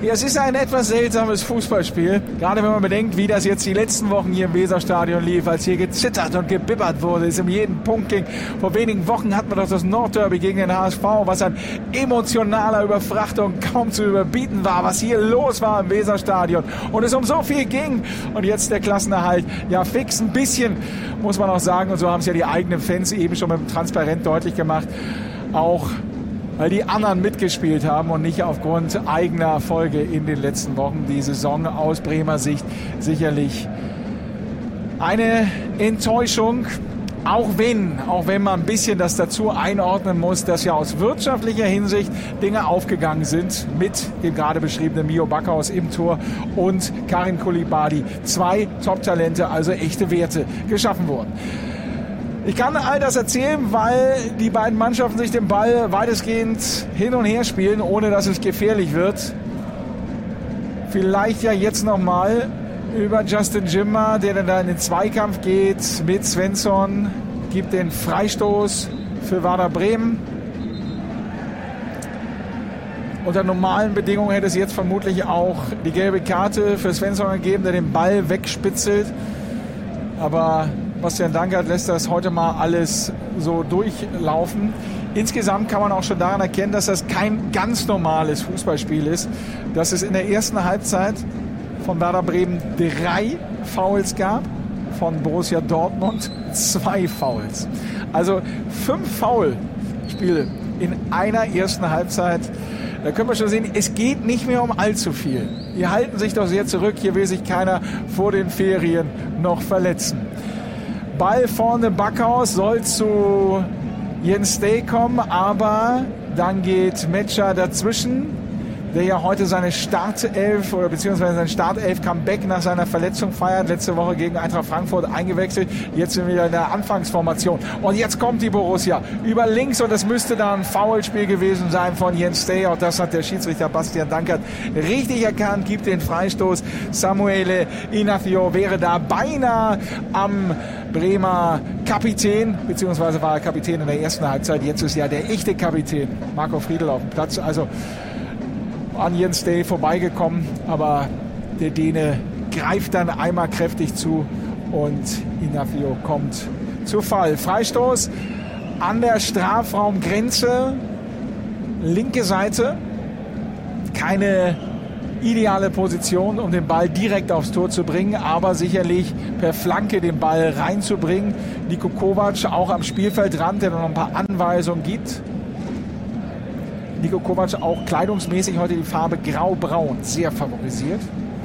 Ja, es ist ein etwas seltsames Fußballspiel, gerade wenn man bedenkt, wie das jetzt die letzten Wochen hier im Weserstadion lief, als hier gezittert und gebibbert wurde, es um jeden Punkt ging. Vor wenigen Wochen hatten wir doch das Nordderby gegen den HSV, was an emotionaler Überfrachtung kaum zu überbieten war, was hier los war im Weserstadion und es um so viel ging. Und jetzt der Klassenerhalt, ja fix ein bisschen, muss man auch sagen, und so haben es ja die eigenen Fans eben schon mit dem Transparent deutlich gemacht, auch weil die anderen mitgespielt haben und nicht aufgrund eigener Erfolge in den letzten Wochen. Die Saison aus Bremer Sicht sicherlich eine Enttäuschung, auch wenn man ein bisschen das dazu einordnen muss, dass ja aus wirtschaftlicher Hinsicht Dinge aufgegangen sind mit dem gerade beschriebenen Mio Backhaus im Tor und Karim Koulibaly. 2 Top-Talente, also echte Werte geschaffen wurden. Ich kann all das erzählen, weil die beiden Mannschaften sich den Ball weitestgehend hin und her spielen, ohne dass es gefährlich wird. Vielleicht ja jetzt nochmal über Justin Jimmer, der dann da in den Zweikampf geht mit Svensson, gibt den Freistoß für Werder Bremen. Unter normalen Bedingungen hätte es jetzt vermutlich auch die gelbe Karte für Svensson gegeben, der den Ball wegspitzelt. Aber Bastian Dankert lässt das heute mal alles so durchlaufen. Insgesamt kann man auch schon daran erkennen, dass das kein ganz normales Fußballspiel ist. Dass es in der ersten Halbzeit von Werder Bremen 3 Fouls gab, von Borussia Dortmund 2 Fouls. Also 5 Foulspiele in einer ersten Halbzeit. Da können wir schon sehen, es geht nicht mehr um allzu viel. Die halten sich doch sehr zurück. Hier will sich keiner vor den Ferien noch verletzen. Ball vorne Backhaus, soll zu Jens Day kommen, aber dann geht Metscher dazwischen, der ja heute seine Startelf oder beziehungsweise sein Startelf-Comeback nach seiner Verletzung feiert. Letzte Woche gegen Eintracht Frankfurt eingewechselt. Jetzt sind wir wieder in der Anfangsformation. Und jetzt kommt die Borussia über links und das müsste dann ein Foulspiel gewesen sein von Jens Day. Auch das hat der Schiedsrichter Bastian Dankert richtig erkannt, gibt den Freistoß. Samuele Inacio wäre da beinahe am Bremer Kapitän, beziehungsweise war er Kapitän in der ersten Halbzeit. Jetzt ist ja der echte Kapitän Marco Friedl auf dem Platz. Also an Jens Day vorbeigekommen, aber der Däne greift dann einmal kräftig zu und Inacio kommt zu Fall. Freistoß an der Strafraumgrenze, linke Seite. Keine ideale Position, um den Ball direkt aufs Tor zu bringen, aber sicherlich per Flanke den Ball reinzubringen. Niko Kovac auch am Spielfeldrand, der noch ein paar Anweisungen gibt. Niko Kovac auch kleidungsmäßig heute die Farbe grau-braun sehr favorisiert.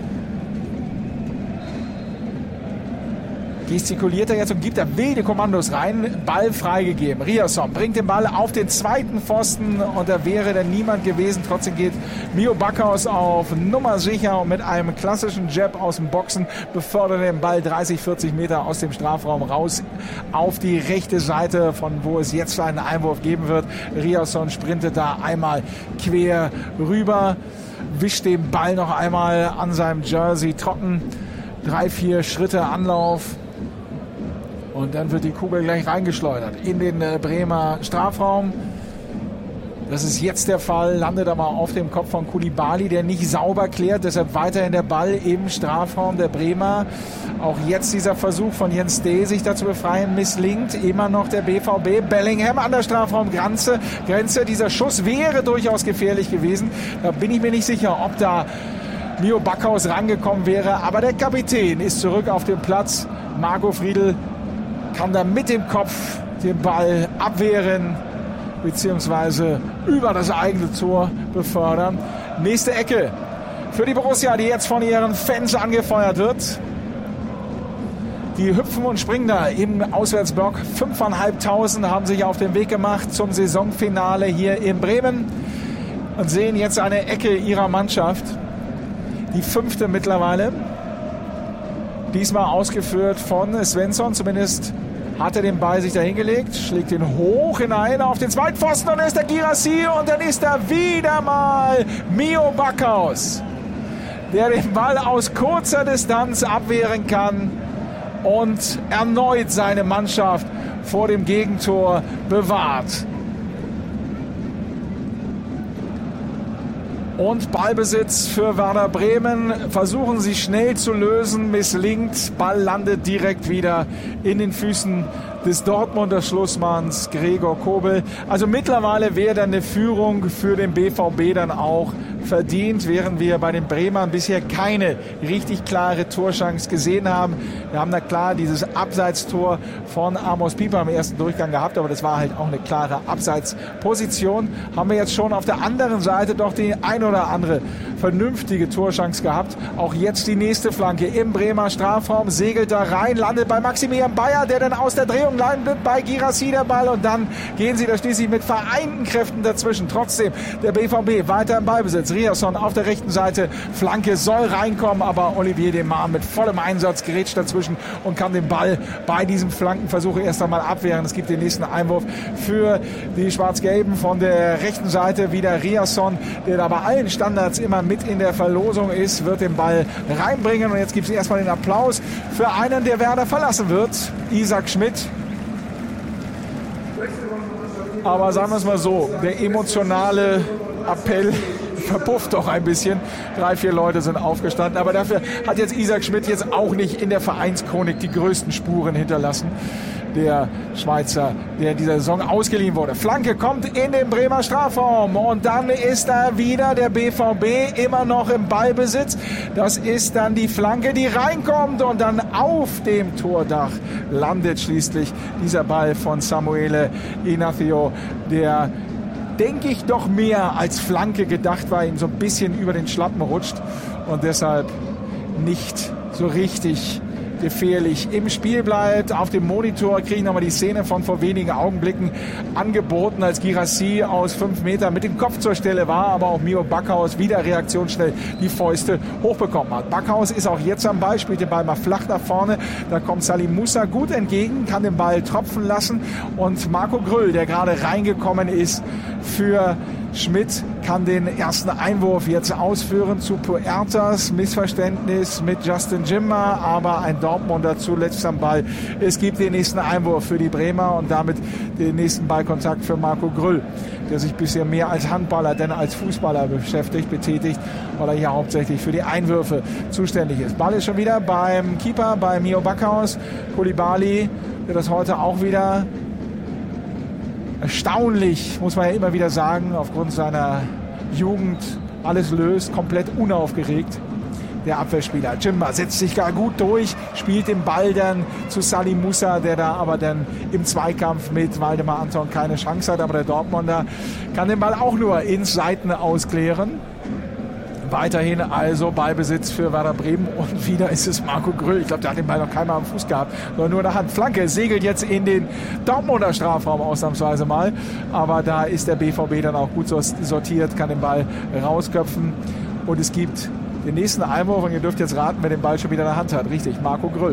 Gestikuliert er jetzt und gibt da wilde Kommandos rein. Ball freigegeben. Riasson bringt den Ball auf den zweiten Pfosten und da wäre dann niemand gewesen. Trotzdem geht Mio Backhaus auf Nummer sicher und mit einem klassischen Jab aus dem Boxen befördert den Ball 30, 40 Meter aus dem Strafraum raus auf die rechte Seite, von wo es jetzt einen Einwurf geben wird. Riasson sprintet da einmal quer rüber, wischt den Ball noch einmal an seinem Jersey trocken. 3, 4 Schritte Anlauf. Und dann wird die Kugel gleich reingeschleudert in den Bremer Strafraum. Das ist jetzt der Fall, landet aber auf dem Kopf von Koulibaly, der nicht sauber klärt, deshalb weiterhin der Ball im Strafraum der Bremer. Auch jetzt dieser Versuch von Jens Day, sich da zu befreien, misslingt. Immer noch der BVB. Bellingham an der Strafraumgrenze. Dieser Schuss wäre durchaus gefährlich gewesen. Da bin ich mir nicht sicher, ob da Mio Backhaus rangekommen wäre. Aber der Kapitän ist zurück auf dem Platz. Marco Friedl kann da mit dem Kopf den Ball abwehren beziehungsweise über das eigene Tor befördern. Nächste Ecke für die Borussia, die jetzt von ihren Fans angefeuert wird. Die hüpfen und springen da im Auswärtsblock. 5.500 haben sich auf den Weg gemacht zum Saisonfinale hier in Bremen und sehen jetzt eine Ecke ihrer Mannschaft. Die 5. mittlerweile. Diesmal ausgeführt von Svensson, zumindest hat er den Ball sich da hingelegt, schlägt ihn hoch hinein auf den zweiten Pfosten und dann ist der Guirassy und dann ist da wieder mal Mio Backhaus, der den Ball aus kurzer Distanz abwehren kann und erneut seine Mannschaft vor dem Gegentor bewahrt. Und Ballbesitz für Werder Bremen. Versuchen sie schnell zu lösen, misslingt. Ball landet direkt wieder in den Füßen des Dortmunder Schlussmanns Gregor Kobel. Also mittlerweile wäre dann eine Führung für den BVB dann auch verdient, während wir bei den Bremern bisher keine richtig klare Torchance gesehen haben. Wir haben da klar dieses Abseitstor von Amos Pieper im ersten Durchgang gehabt, aber das war halt auch eine klare Abseitsposition. Haben wir jetzt schon auf der anderen Seite doch die ein oder andere vernünftige Torchance gehabt. Auch jetzt die nächste Flanke im Bremer Strafraum, segelt da rein, landet bei Maximilian Bayer, der dann aus der Drehung landet bei Guirassy der Ball und dann gehen sie da schließlich mit vereinten Kräften dazwischen. Trotzdem der BVB weiter im Ballbesitz. Riasson auf der rechten Seite, Flanke soll reinkommen, aber Olivier Demar mit vollem Einsatz grätscht dazwischen und kann den Ball bei diesem Flankenversuch erst einmal abwehren. Es gibt den nächsten Einwurf für die Schwarz-Gelben von der rechten Seite. Wieder Riasson, der da bei allen Standards immer mit in der Verlosung ist, wird den Ball reinbringen und jetzt gibt es erstmal den Applaus für einen, der Werder verlassen wird, Isaac Schmidt. Aber sagen wir es mal so, der emotionale Appell verpufft doch ein bisschen. 3-4 Leute sind aufgestanden, aber dafür hat jetzt Isaac Schmidt jetzt auch nicht in der Vereinschronik die größten Spuren hinterlassen. Der Schweizer, der in dieser Saison ausgeliehen wurde. Flanke kommt in den Bremer Strafraum und dann ist da wieder der BVB immer noch im Ballbesitz. Das ist dann die Flanke, die reinkommt und dann auf dem Tordach landet schließlich dieser Ball von Samuele Inácio, der, denke ich, doch mehr als Flanke gedacht war, ihm so ein bisschen über den Schlappen rutscht und deshalb nicht so richtig gefährlich im Spiel bleibt. Auf dem Monitor kriegen wir mal die Szene von vor wenigen Augenblicken angeboten, als Guirassy aus 5 Metern mit dem Kopf zur Stelle war, aber auch Mio Backhaus wieder reaktionsschnell die Fäuste hochbekommen hat. Backhaus ist auch jetzt am Ball, spielt den Ball mal flach nach vorne. Da kommt Salim Musa gut entgegen, kann den Ball tropfen lassen und Marco Grüll, der gerade reingekommen ist für Schmidt, kann den ersten Einwurf jetzt ausführen zu Puertas. Missverständnis mit Justin Jimmer, aber ein Dortmunder zuletzt am Ball. Es gibt den nächsten Einwurf für die Bremer und damit den nächsten Ballkontakt für Marco Grüll, der sich bisher mehr als Handballer denn als Fußballer betätigt, weil er hier hauptsächlich für die Einwürfe zuständig ist. Ball ist schon wieder beim Keeper, bei Mio Backhaus. Koulibaly, der das heute auch wieder erstaunlich, muss man ja immer wieder sagen, aufgrund seiner Jugend alles löst, komplett unaufgeregt. Der Abwehrspieler Jimba setzt sich gar gut durch, spielt den Ball dann zu Salim Musa, der da aber dann im Zweikampf mit Waldemar Anton keine Chance hat, aber der Dortmunder kann den Ball auch nur ins Seiten ausklären. Weiterhin also Ballbesitz für Werder Bremen und wieder ist es Marco Grüll. Ich glaube, der hat den Ball noch keinmal am Fuß gehabt, sondern nur in der Hand. Flanke segelt jetzt in den Dortmunder Strafraum ausnahmsweise mal, aber da ist der BVB dann auch gut sortiert, kann den Ball rausköpfen und es gibt den nächsten Einwurf und ihr dürft jetzt raten, wer den Ball schon wieder in der Hand hat. Richtig, Marco Grüll.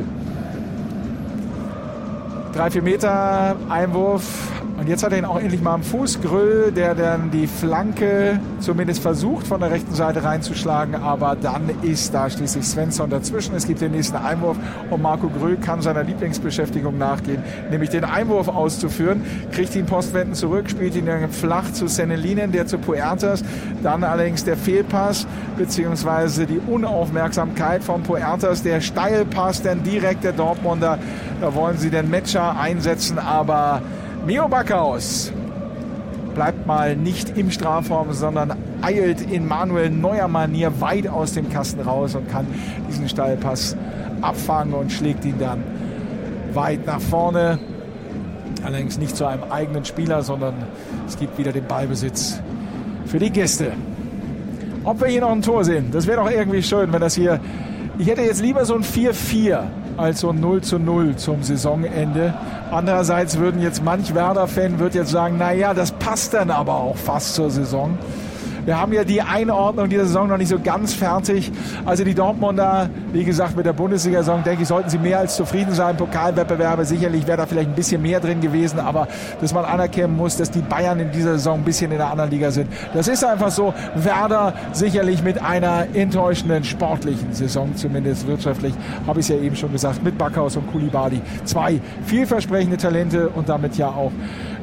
3-4 Meter Einwurf. Und jetzt hat er ihn auch endlich mal am Fuß. Grüll, der dann die Flanke zumindest versucht, von der rechten Seite reinzuschlagen. Aber dann ist da schließlich Svensson dazwischen. Es gibt den nächsten Einwurf und Marco Grüll kann seiner Lieblingsbeschäftigung nachgehen, nämlich den Einwurf auszuführen. Kriegt ihn Postwenden zurück, spielt ihn dann flach zu Sennelinen, der zu Puertas. Dann allerdings der Fehlpass beziehungsweise die Unaufmerksamkeit von Puertas. Der Steilpass dann direkt der Dortmunder. Da wollen sie den Matcher einsetzen, aber Mio Backhaus bleibt mal nicht im Strafraum, sondern eilt in Manuel Neuer Manier weit aus dem Kasten raus und kann diesen Steilpass abfangen und schlägt ihn dann weit nach vorne. Allerdings nicht zu einem eigenen Spieler, sondern es gibt wieder den Ballbesitz für die Gäste. Ob wir hier noch ein Tor sehen, das wäre doch irgendwie schön, wenn das hier... Ich hätte jetzt lieber so ein 4-4 als so ein 0-0 zum Saisonende. Andererseits würden jetzt manch Werder-Fan jetzt sagen, naja, das passt dann aber auch fast zur Saison. Wir haben ja die Einordnung dieser Saison noch nicht so ganz fertig. Also die Dortmunder, wie gesagt, mit der Bundesliga-Saison, denke ich, sollten sie mehr als zufrieden sein. Pokalwettbewerbe, sicherlich wäre da vielleicht ein bisschen mehr drin gewesen, aber dass man anerkennen muss, dass die Bayern in dieser Saison ein bisschen in der anderen Liga sind. Das ist einfach so. Werder sicherlich mit einer enttäuschenden sportlichen Saison, zumindest wirtschaftlich, habe ich es ja eben schon gesagt, mit Backhaus und Koulibaly. 2 vielversprechende Talente und damit ja auch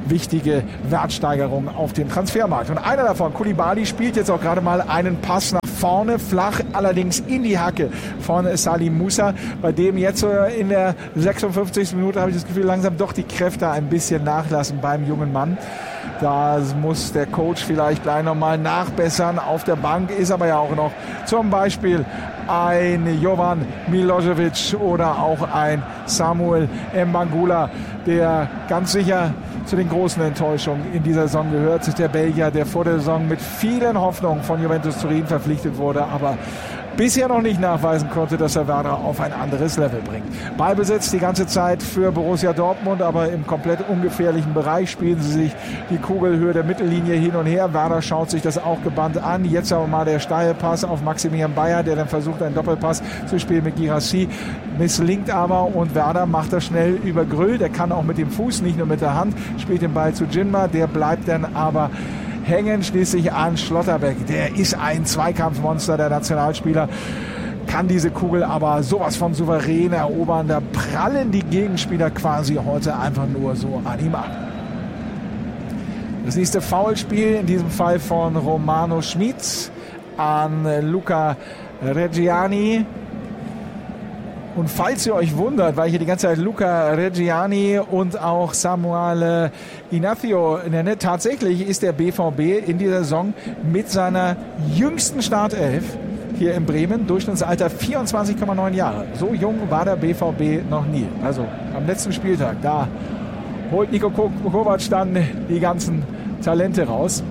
wichtige Wertsteigerungen auf dem Transfermarkt. Und einer davon, Koulibaly, spielt jetzt auch gerade mal einen Pass nach vorne, flach, allerdings in die Hacke von Salim Musa, bei dem jetzt in der 56. Minute, habe ich das Gefühl, langsam doch die Kräfte ein bisschen nachlassen beim jungen Mann. Da muss der Coach vielleicht gleich nochmal nachbessern. Auf der Bank ist aber ja auch noch zum Beispiel ein Jovan Milosevic oder auch ein Samuel Mbangula, der ganz sicher zu den großen Enttäuschungen in dieser Saison gehört. Der Belgier, der vor der Saison mit vielen Hoffnungen von Juventus Turin verpflichtet wurde, aber bisher noch nicht nachweisen konnte, dass er Werder auf ein anderes Level bringt. Ballbesitz die ganze Zeit für Borussia Dortmund, aber im komplett ungefährlichen Bereich spielen sie sich die Kugelhöhe der Mittellinie hin und her. Werder schaut sich das auch gebannt an. Jetzt aber mal der steile Pass auf Maximilian Bayer, der dann versucht, einen Doppelpass zu spielen mit Guirassy. Misslingt aber und Werder macht das schnell über Grüll. Der kann auch mit dem Fuß, nicht nur mit der Hand, spielt den Ball zu Jinma. Der bleibt dann aber hängen, schließlich an Schlotterbeck. Der ist ein Zweikampfmonster, der Nationalspieler, kann diese Kugel aber sowas von souverän erobern. Da prallen die Gegenspieler quasi heute einfach nur so an ihm ab. Das nächste Foulspiel, in diesem Fall von Romano Schmid an Luca Reggiani. Und falls ihr euch wundert, weil hier die ganze Zeit Luca Reggiani und auch Samuel Ignacio nenne, tatsächlich ist der BVB in dieser Saison mit seiner jüngsten Startelf hier in Bremen, Durchschnittsalter 24,9 Jahre. So jung war der BVB noch nie. Also am letzten Spieltag, da holt Niko Kovac dann die ganzen Talente raus.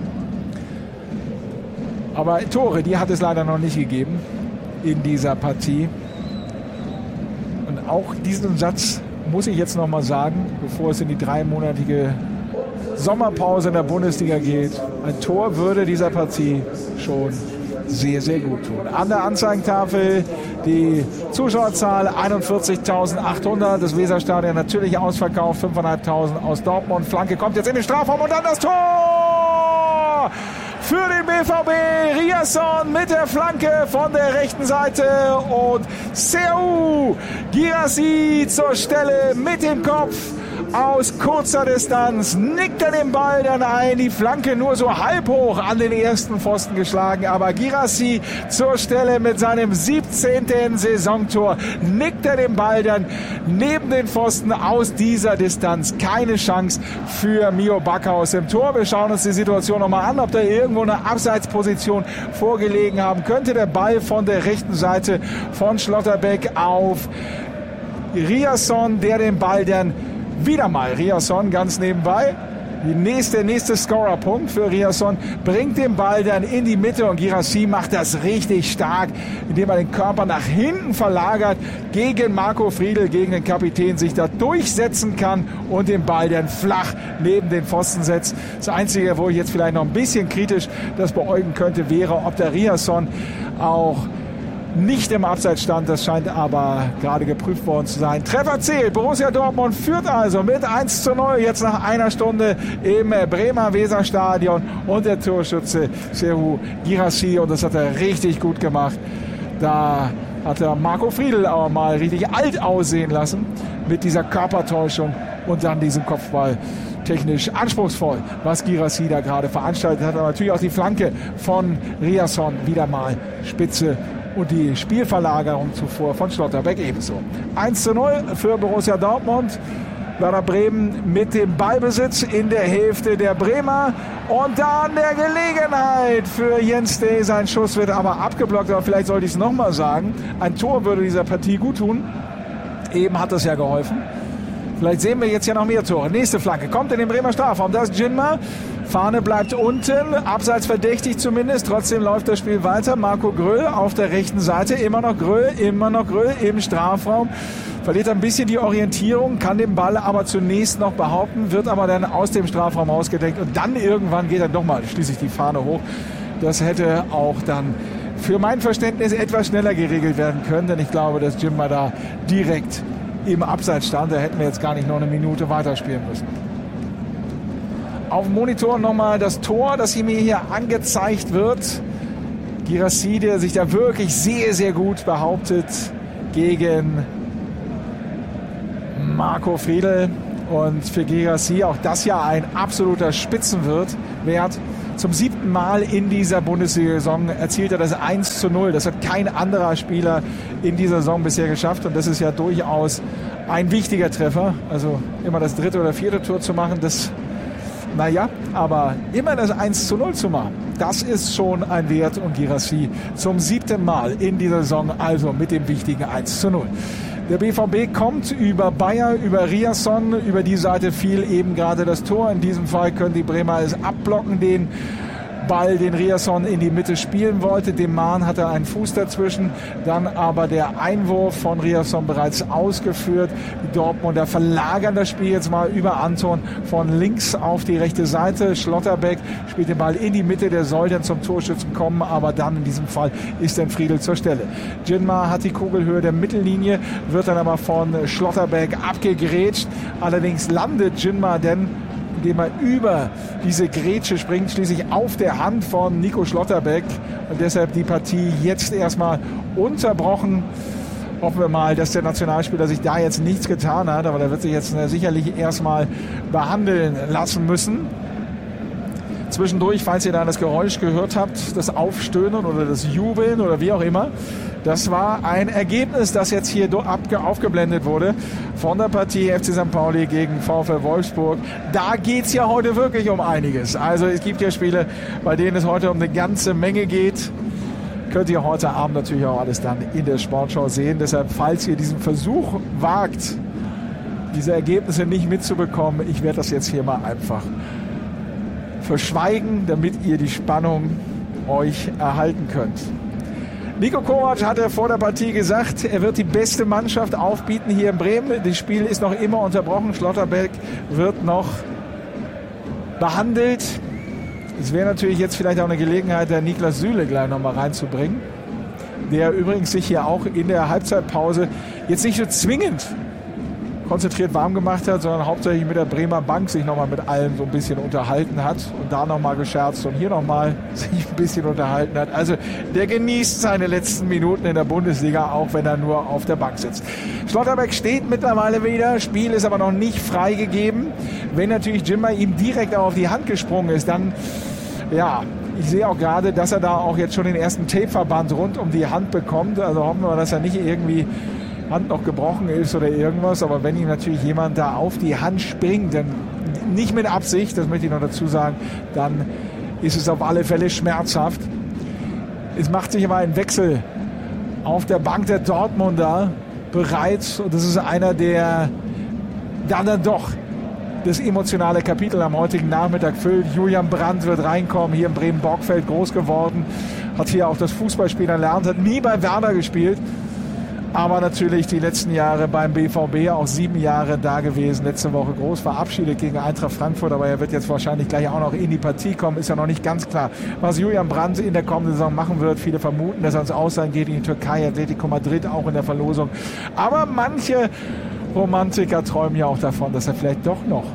Aber Tore, die hat es leider noch nicht gegeben in dieser Partie. Und auch diesen Satz muss ich jetzt noch mal sagen, bevor es in die 3-monatige Sommerpause in der Bundesliga geht. Ein Tor würde dieser Partie schon sehr, sehr gut tun. An der Anzeigentafel die Zuschauerzahl 41.800. Das Weserstadion natürlich ausverkauft. 5.500 aus Dortmund. Flanke kommt jetzt in den Strafraum und dann das Tor! Für den BVB, Riasson mit der Flanke von der rechten Seite und Sekou Guirassy zur Stelle mit dem Kopf. Aus kurzer Distanz nickt er den Ball dann ein. Die Flanke nur so halb hoch an den ersten Pfosten geschlagen. Aber Guirassy zur Stelle mit seinem 17. Saisontor nickt er den Ball dann neben den Pfosten aus dieser Distanz. Keine Chance für Mio Backhaus im Tor. Wir schauen uns die Situation nochmal an, ob da irgendwo eine Abseitsposition vorgelegen haben könnte. Der Ball von der rechten Seite von Schlotterbeck auf Riasson, der den Ball dann wieder mal Riasson ganz nebenbei. Der nächste Scorerpunkt für Riasson bringt den Ball dann in die Mitte und Guirassy macht das richtig stark, indem er den Körper nach hinten verlagert, gegen Marco Friedl, gegen den Kapitän, sich da durchsetzen kann und den Ball dann flach neben den Pfosten setzt. Das Einzige, wo ich jetzt vielleicht noch ein bisschen kritisch das beäugen könnte, wäre, ob der Riasson auch nicht im Abseits stand, das scheint aber gerade geprüft worden zu sein. Treffer zählt, Borussia Dortmund führt also mit 1:0 jetzt nach einer Stunde im Bremer Weserstadion und der Torschütze Sekou Guirassy, und das hat er richtig gut gemacht. Da hat er Marco Friedl auch mal richtig alt aussehen lassen mit dieser Körpertäuschung und dann diesem Kopfball. Technisch anspruchsvoll, was Guirassy da gerade veranstaltet hat, aber natürlich auch die Flanke von Riasson wieder mal spitze. Und die Spielverlagerung zuvor von Schlotterbeck ebenso. 1:0 für Borussia Dortmund. Werder Bremen mit dem Ballbesitz in der Hälfte der Bremer. Und dann der Gelegenheit für Jens Day. Sein Schuss wird aber abgeblockt. Aber vielleicht sollte ich es nochmal sagen. Ein Tor würde dieser Partie gut tun. Eben hat das ja geholfen. Vielleicht sehen wir jetzt ja noch mehr Tore. Nächste Flanke kommt in den Bremer Strafraum. Das ist Jinma. Fahne bleibt unten, abseits verdächtig zumindest. Trotzdem läuft das Spiel weiter. Marco Gröll auf der rechten Seite. Immer noch Gröll im Strafraum. Verliert ein bisschen die Orientierung, kann den Ball aber zunächst noch behaupten, wird aber dann aus dem Strafraum ausgedeckt. Und dann irgendwann geht dann doch mal schließlich die Fahne hoch. Das hätte auch dann für mein Verständnis etwas schneller geregelt werden können. Denn ich glaube, dass Jinma da direkt im Abseits stand. Da hätten wir jetzt gar nicht noch eine Minute weiterspielen müssen. Auf dem Monitor nochmal das Tor, das mir hier angezeigt wird. Guirassy, der sich da wirklich sehr, sehr gut behauptet gegen Marco Friedl. Und für Guirassy auch das ja ein absoluter Spitzenwert. Zum 7. Mal in dieser Bundesliga-Saison erzielt er das 1:0. Das hat kein anderer Spieler in dieser Saison bisher geschafft. Und das ist ja durchaus ein wichtiger Treffer. Also immer das 3. oder 4. Tor zu machen, aber immer das 1:0 zu machen, das ist schon ein Wert. Und Guirassy zum 7. Mal in dieser Saison, also mit dem wichtigen 1:0. Der BVB kommt über Bayer, über Riasson, über die Seite fiel eben gerade das Tor. In diesem Fall können die Bremer es abblocken, den Ball, den Riasson in die Mitte spielen wollte. Dem Mahn hatte einen Fuß dazwischen, dann aber der Einwurf von Riasson bereits ausgeführt. Die Dortmunder verlagern das Spiel jetzt mal über Anton von links auf die rechte Seite. Schlotterbeck spielt den Ball in die Mitte, der soll dann zum Torschützen kommen, aber dann in diesem Fall ist dann Friedel zur Stelle. Jinma hat die Kugelhöhe der Mittellinie, wird dann aber von Schlotterbeck abgegrätscht. Allerdings landet Jinma denn, indem er über diese Grätsche springt, schließlich auf der Hand von Nico Schlotterbeck. Und deshalb die Partie jetzt erstmal unterbrochen. Hoffen wir mal, dass der Nationalspieler sich da jetzt nichts getan hat. Aber der wird sich jetzt sicherlich erstmal behandeln lassen müssen. Zwischendurch, falls ihr da das Geräusch gehört habt, das Aufstöhnen oder das Jubeln oder wie auch immer, das war ein Ergebnis, das jetzt hier aufgeblendet wurde von der Partie FC St. Pauli gegen VfL Wolfsburg. Da geht es ja heute wirklich um einiges. Also es gibt ja Spiele, bei denen es heute um eine ganze Menge geht. Könnt ihr heute Abend natürlich auch alles dann in der Sportschau sehen. Deshalb, falls ihr diesen Versuch wagt, diese Ergebnisse nicht mitzubekommen, ich werde das jetzt hier mal einfach verschweigen, damit ihr die Spannung euch erhalten könnt. Niko Kovac hatte vor der Partie gesagt, er wird die beste Mannschaft aufbieten hier in Bremen. Das Spiel ist noch immer unterbrochen. Schlotterbeck wird noch behandelt. Es wäre natürlich jetzt vielleicht auch eine Gelegenheit, der Niklas Süle gleich nochmal reinzubringen, der übrigens sich hier auch in der Halbzeitpause jetzt nicht so zwingend konzentriert warm gemacht hat, sondern hauptsächlich mit der Bremer Bank sich nochmal mit allen so ein bisschen unterhalten hat und da nochmal gescherzt und hier nochmal sich ein bisschen unterhalten hat. Also der genießt seine letzten Minuten in der Bundesliga, auch wenn er nur auf der Bank sitzt. Schlotterbeck steht mittlerweile wieder, Spiel ist aber noch nicht freigegeben. Wenn natürlich Jinma ihm direkt auf die Hand gesprungen ist, dann, ja, ich sehe auch gerade, dass er da auch jetzt schon den ersten Tapeverband rund um die Hand bekommt. Also hoffen wir, dass er nicht irgendwie Hand noch gebrochen ist oder irgendwas, aber wenn ihm natürlich jemand da auf die Hand springt, dann nicht mit Absicht, das möchte ich noch dazu sagen, dann ist es auf alle Fälle schmerzhaft. Es macht sich aber ein Wechsel auf der Bank der Dortmunder bereit und das ist einer, der dann doch das emotionale Kapitel am heutigen Nachmittag füllt. Julian Brandt wird reinkommen, hier in Bremen-Borgfeld groß geworden, hat hier auch das Fußballspielen erlernt, hat nie bei Werder gespielt, aber natürlich die letzten Jahre beim BVB, auch 7 Jahre da gewesen, letzte Woche groß verabschiedet gegen Eintracht Frankfurt, aber er wird jetzt wahrscheinlich gleich auch noch in die Partie kommen, ist ja noch nicht ganz klar, was Julian Brandt in der kommenden Saison machen wird. Viele vermuten, dass er ins Ausland geht, in die Türkei, Atletico Madrid auch in der Verlosung, aber manche Romantiker träumen ja auch davon, dass er vielleicht doch noch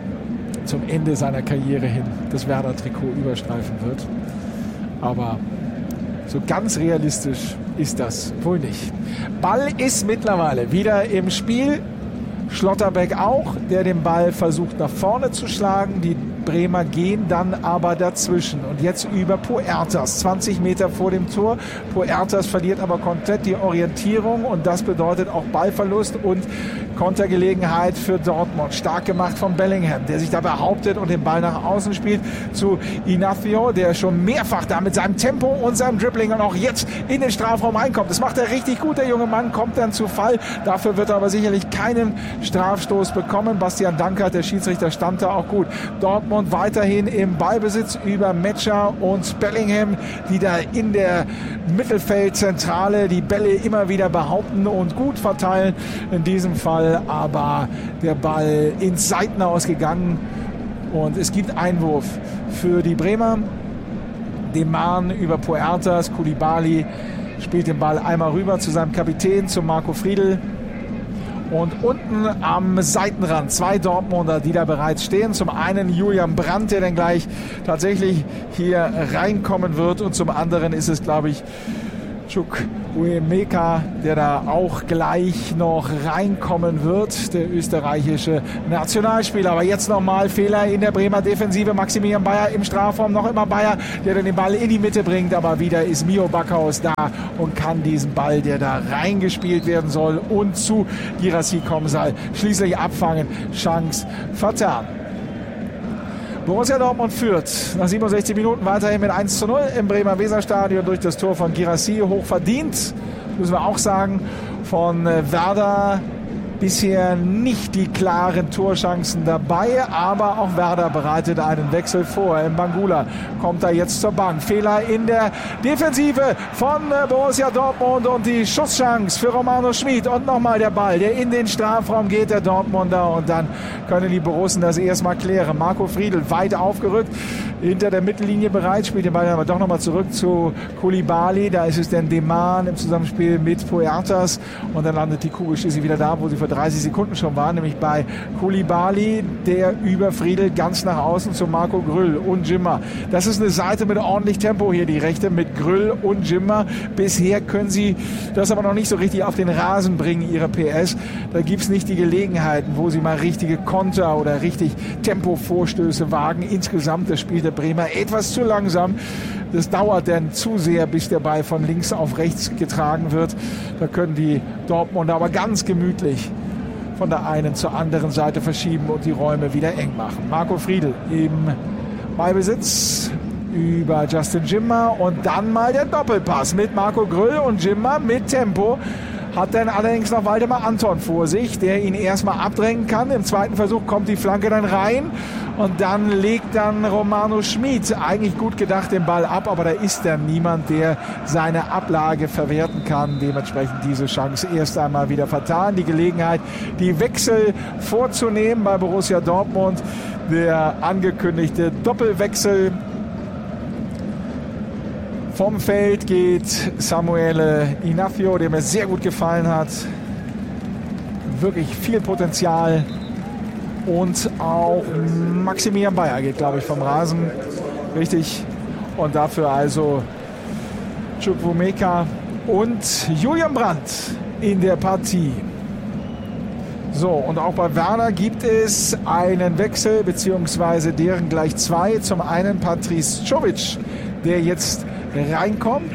zum Ende seiner Karriere hin das Werder-Trikot überstreifen wird, aber so ganz realistisch ist das wohl nicht. Ball ist mittlerweile wieder im Spiel. Schlotterbeck auch, der den Ball versucht nach vorne zu schlagen. Die Bremer gehen dann aber dazwischen. Und jetzt über Puertas, 20 Meter vor dem Tor. Puertas verliert aber komplett die Orientierung und das bedeutet auch Ballverlust und Kontergelegenheit für Dortmund. Stark gemacht von Bellingham, der sich da behauptet und den Ball nach außen spielt zu Ignacio, der schon mehrfach da mit seinem Tempo und seinem Dribbling und auch jetzt in den Strafraum reinkommt. Das macht er richtig gut, der junge Mann, kommt dann zu Fall. Dafür wird er aber sicherlich keinen Strafstoß bekommen. Bastian Dankert, der Schiedsrichter, stand da auch gut. Dortmund weiterhin im Ballbesitz über Metscher und Bellingham, die da in der Mittelfeldzentrale die Bälle immer wieder behaupten und gut verteilen. In diesem Fall aber der Ball ins Seitenhaus gegangen und es gibt Einwurf für die Bremer. Den Mahn über Puertas, Koulibaly spielt den Ball einmal rüber zu seinem Kapitän, zu Marco Friedl. Und unten am Seitenrand 2 Dortmunder, die da bereits stehen. Zum einen Julian Brandt, der dann gleich tatsächlich hier reinkommen wird. Und zum anderen ist es, glaube ich, Chukwuemeka, der da auch gleich noch reinkommen wird, der österreichische Nationalspieler. Aber jetzt nochmal Fehler in der Bremer Defensive. Maximilian Bayer im Strafraum, noch immer Bayer, der dann den Ball in die Mitte bringt. Aber wieder ist Mio Backhaus da und kann diesen Ball, der da reingespielt werden soll und zu Girassi kommen soll, schließlich abfangen. Chance vertan. Borussia Dortmund führt nach 67 Minuten weiterhin mit 1:0 im Bremer Weserstadion durch das Tor von Girassi. Hochverdient, müssen wir auch sagen, von Werder. Bisher nicht die klaren Torchancen dabei, aber auch Werder bereitet einen Wechsel vor. Mbangula kommt da jetzt zur Bank. Fehler in der Defensive von Borussia Dortmund und die Schusschance für Romano Schmid. Und nochmal der Ball, der in den Strafraum geht, der Dortmunder. Und dann können die Borussen das erstmal klären. Marco Friedl weit aufgerückt, hinter der Mittellinie bereit, spielt den Ball aber doch nochmal zurück zu Koulibaly. Da ist es dann Deman im Zusammenspiel mit Puertas. Und dann landet die Kugel schließlich wieder da, wo sie vor 30 Sekunden schon war, nämlich bei Koulibaly, der über Friedl ganz nach außen zu Marco Grüll und Jimmer. Das ist eine Seite mit ordentlich Tempo hier, die rechte mit Grüll und Jimmer. Bisher können sie das aber noch nicht so richtig auf den Rasen bringen, ihre PS. Da gibt es nicht die Gelegenheiten, wo sie mal richtige Konter oder richtig Tempovorstöße wagen. Insgesamt das Spiel der Bremer etwas zu langsam. Das dauert dann zu sehr, bis der Ball von links auf rechts getragen wird. Da können die Dortmunder aber ganz gemütlich von der einen zur anderen Seite verschieben und die Räume wieder eng machen. Marco Friedl im Ballbesitz über Justin Jimmer und dann mal der Doppelpass mit Marco Grüll und Jimmer mit Tempo. Hat dann allerdings noch Waldemar Anton vor sich, der ihn erstmal abdrängen kann. Im zweiten Versuch kommt die Flanke dann rein und dann legt dann Romano Schmid, eigentlich gut gedacht, den Ball ab, aber da ist dann niemand, der seine Ablage verwerten kann. Dementsprechend diese Chance erst einmal wieder vertan. Die Gelegenheit, die Wechsel vorzunehmen bei Borussia Dortmund. Der angekündigte Doppelwechsel. Vom Feld geht Samuele Ignacio, der mir sehr gut gefallen hat. Wirklich viel Potenzial. Und auch Maximilian Bayer geht, glaube ich, vom Rasen. Richtig. Und dafür also Chukwuemeka und Julian Brandt in der Partie. So, und auch bei Werder gibt es einen Wechsel, beziehungsweise deren gleich zwei. Zum einen Patrice Czovic, der jetzt reinkommt.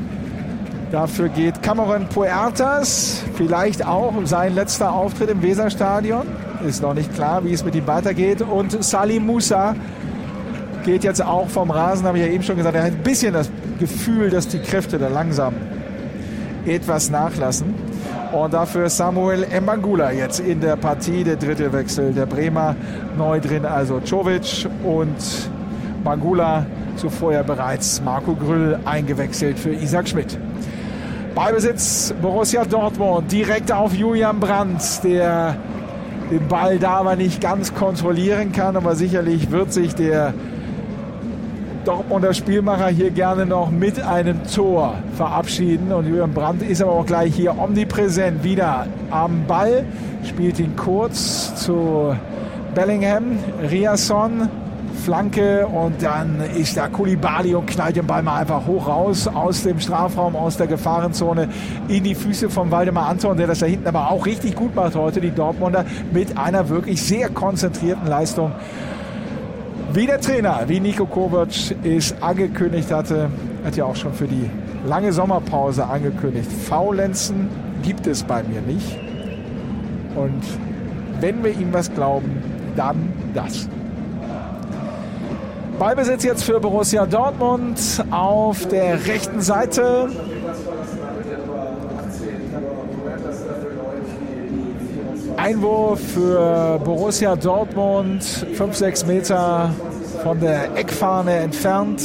Dafür geht Cameron Puertas, vielleicht auch sein letzter Auftritt im Weserstadion. Ist noch nicht klar, wie es mit ihm weitergeht. Und Salim Musa geht jetzt auch vom Rasen, habe ich ja eben schon gesagt. Er hat ein bisschen das Gefühl, dass die Kräfte da langsam etwas nachlassen. Und dafür Samuel Mbangula jetzt in der Partie, der dritte Wechsel der Bremer. Neu drin also Czovic und Mbangula. Zuvor ja bereits Marco Grüll eingewechselt für Isaac Schmid. Ballbesitz Borussia Dortmund direkt auf Julian Brandt, der den Ball da aber nicht ganz kontrollieren kann, aber sicherlich wird sich der Dortmunder Spielmacher hier gerne noch mit einem Tor verabschieden. Und Julian Brandt ist aber auch gleich hier omnipräsent wieder am Ball, spielt ihn kurz zu Bellingham, Riasson, Flanke und dann ist da Koulibaly und knallt den Ball mal einfach hoch raus aus dem Strafraum, aus der Gefahrenzone in die Füße von Waldemar Anton, der das da hinten aber auch richtig gut macht heute, die Dortmunder, mit einer wirklich sehr konzentrierten Leistung. Wie der Trainer, wie Niko Kovac es angekündigt hatte, hat ja auch schon für die lange Sommerpause angekündigt, Faulenzen gibt es bei mir nicht. Und wenn wir ihm was glauben, dann das. Ballbesitz jetzt für Borussia Dortmund auf der rechten Seite. Einwurf für Borussia Dortmund, 5-6 Meter von der Eckfahne entfernt.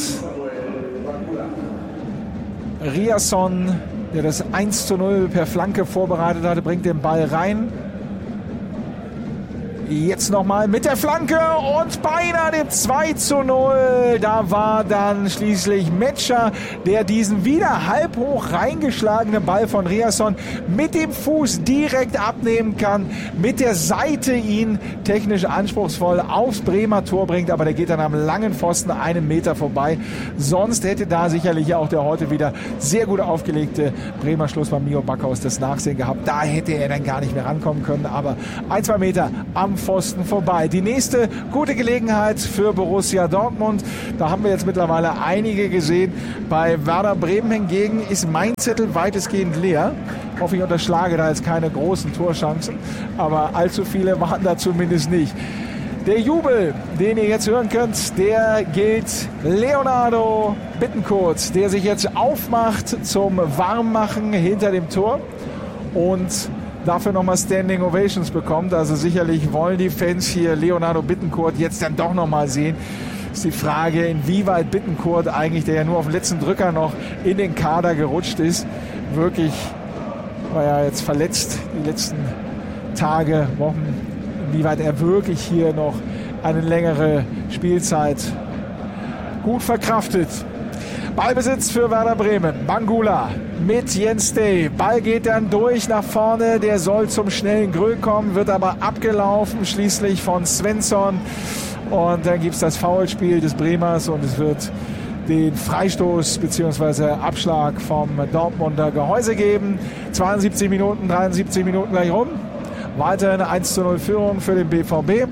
Riasson, der das 1:0 per Flanke vorbereitet hatte, bringt den Ball rein. Jetzt nochmal mit der Flanke und beinahe dem 2:0. Da war dann schließlich Metscher, der diesen wieder halb hoch reingeschlagenen Ball von Riasson mit dem Fuß direkt abnehmen kann, mit der Seite ihn technisch anspruchsvoll aufs Bremer Tor bringt, aber der geht dann am langen Pfosten einen Meter vorbei. Sonst hätte da sicherlich auch der heute wieder sehr gut aufgelegte Bremer Schlussmann Mio Backhaus das Nachsehen gehabt. Da hätte er dann gar nicht mehr rankommen können, aber 1-2 Meter am Pfosten vorbei. Die nächste gute Gelegenheit für Borussia Dortmund. Da haben wir jetzt mittlerweile einige gesehen. Bei Werder Bremen hingegen ist mein Zettel weitestgehend leer. Ich hoffe, ich unterschlage da jetzt keine großen Torchancen, aber allzu viele waren da zumindest nicht. Der Jubel, den ihr jetzt hören könnt, der gilt Leonardo Bittencourt, der sich jetzt aufmacht zum Warmmachen hinter dem Tor und dafür nochmal Standing Ovations bekommt. Also sicherlich wollen die Fans hier Leonardo Bittencourt jetzt dann doch nochmal sehen. Ist die Frage, inwieweit Bittencourt eigentlich, der ja nur auf den letzten Drücker noch in den Kader gerutscht ist, wirklich, war ja jetzt verletzt die letzten Tage, Wochen, inwieweit er wirklich hier noch eine längere Spielzeit gut verkraftet. Ballbesitz für Werder Bremen. Bangula mit Jens Day. Ball geht dann durch nach vorne. Der soll zum schnellen Gröll kommen, wird aber abgelaufen schließlich von Svensson. Und dann gibt es das Foulspiel des Bremers und es wird den Freistoß bzw. Abschlag vom Dortmunder Gehäuse geben. 72 Minuten, 73 Minuten gleich rum. Weiterhin 1:0 Führung für den BVB.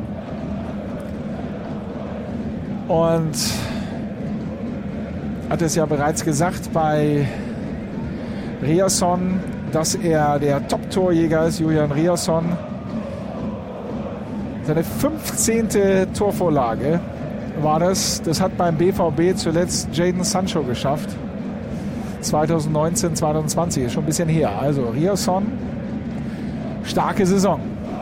Und hat es ja bereits gesagt bei Riasson, dass er der Top-Torjäger ist, Julian Riasson. Seine 15. Torvorlage war das. Das hat beim BVB zuletzt Jadon Sancho geschafft. 2019, 2020, ist schon ein bisschen her. Also Riasson, starke Saison.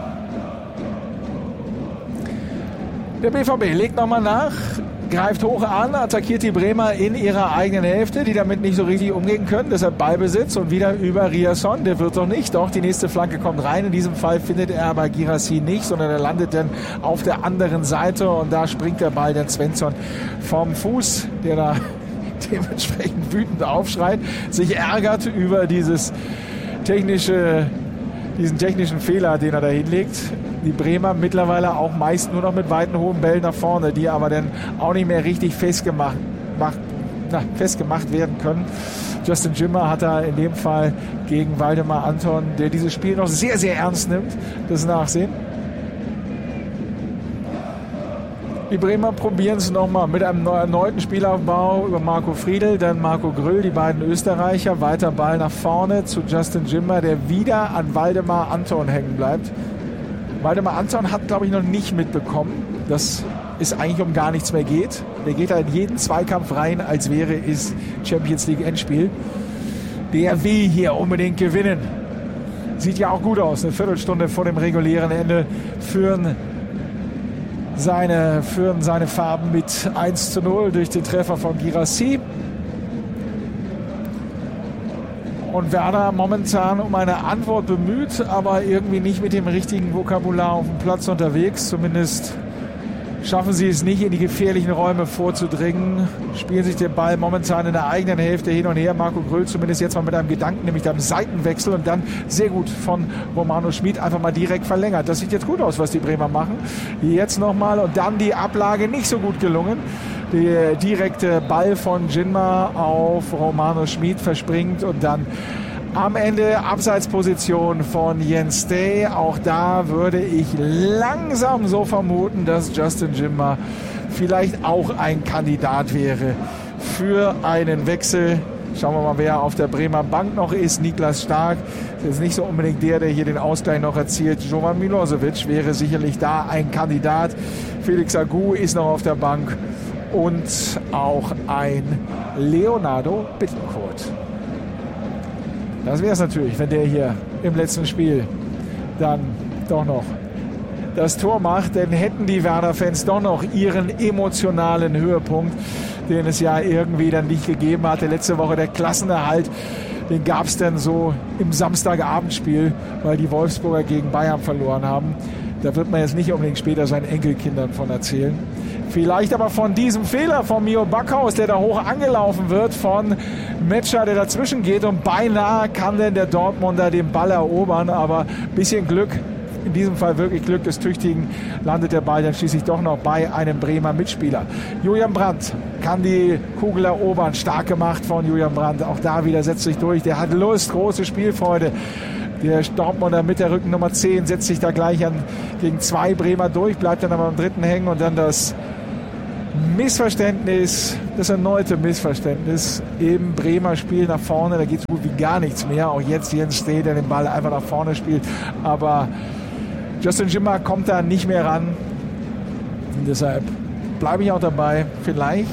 Der BVB legt nochmal nach, greift hoch an, attackiert die Bremer in ihrer eigenen Hälfte, die damit nicht so richtig umgehen können. Deshalb Ballbesitz und wieder über Riasson. Der wird doch nicht. Doch, die nächste Flanke kommt rein. In diesem Fall findet er aber Guirassy nicht, sondern er landet dann auf der anderen Seite und da springt der Ball dann Svensson vom Fuß, der da dementsprechend wütend aufschreit, sich ärgert über diesen technischen Fehler, den er da hinlegt. Die Bremer mittlerweile auch meist nur noch mit weiten, hohen Bällen nach vorne, die aber dann auch nicht mehr richtig festgemacht werden können. Justin Jimmer hat da in dem Fall gegen Waldemar Anton, der dieses Spiel noch sehr, sehr ernst nimmt, das Nachsehen. Die Bremer probieren es nochmal mit einem erneuten Spielaufbau über Marco Friedl, dann Marco Grüll, die beiden Österreicher. Weiter Ball nach vorne zu Justin Jimmer, der wieder an Waldemar Anton hängen bleibt. Waldemar Anton hat, glaube ich, noch nicht mitbekommen, dass es eigentlich um gar nichts mehr geht. Der geht da in jeden Zweikampf rein, als wäre es Champions League Endspiel. Der will hier unbedingt gewinnen. Sieht ja auch gut aus. Eine Viertelstunde vor dem regulären Ende führen seine Farben mit 1:0 durch den Treffer von Guirassy. Und Werder momentan um eine Antwort bemüht, aber irgendwie nicht mit dem richtigen Vokabular auf dem Platz unterwegs. Zumindest schaffen sie es nicht, in die gefährlichen Räume vorzudringen. Spielen sich den Ball momentan in der eigenen Hälfte hin und her. Marco Grüll zumindest jetzt mal mit einem Gedanken, nämlich einem Seitenwechsel und dann sehr gut von Romano Schmid einfach mal direkt verlängert. Das sieht jetzt gut aus, was die Bremer machen. Jetzt nochmal und dann die Ablage nicht so gut gelungen. Der direkte Ball von Jinma auf Romano Schmid verspringt und dann am Ende Abseitsposition von Jens Day. Auch da würde ich langsam so vermuten, dass Justin Jimmer vielleicht auch ein Kandidat wäre für einen Wechsel. Schauen wir mal, wer auf der Bremer Bank noch ist. Niklas Stark ist nicht so unbedingt der hier den Ausgleich noch erzielt. Jovan Milosevic wäre sicherlich da ein Kandidat. Felix Agu ist noch auf der Bank. Und auch ein Leonardo Bittencourt. Das wäre es natürlich, wenn der hier im letzten Spiel dann doch noch das Tor macht. Dann hätten die Werder-Fans doch noch ihren emotionalen Höhepunkt, den es ja irgendwie dann nicht gegeben hatte. Letzte Woche der Klassenerhalt den gab es dann so im Samstagabendspiel, weil die Wolfsburger gegen Bayern verloren haben. Da wird man jetzt nicht unbedingt später seinen Enkelkindern von erzählen. Vielleicht aber von diesem Fehler von Mio Backhaus, der da hoch angelaufen wird, von Metscher, der dazwischen geht, und beinahe kann denn der Dortmunder den Ball erobern, aber ein bisschen Glück, in diesem Fall wirklich Glück des Tüchtigen, landet der Ball dann schließlich doch noch bei einem Bremer Mitspieler. Julian Brandt kann die Kugel erobern, stark gemacht von Julian Brandt, auch da wieder setzt sich durch, der hat Lust, große Spielfreude. Der Dortmunder mit der Rückennummer 10 setzt sich da gleich gegen 2 Bremer durch, bleibt dann aber am dritten hängen, und dann das Missverständnis, das erneute Missverständnis im Bremer Spiel nach vorne. Da geht so gut wie gar nichts mehr. Auch jetzt Jens Steh, der den Ball einfach nach vorne spielt. Aber Justin Jimmer kommt da nicht mehr ran. Und deshalb bleibe ich auch dabei. Vielleicht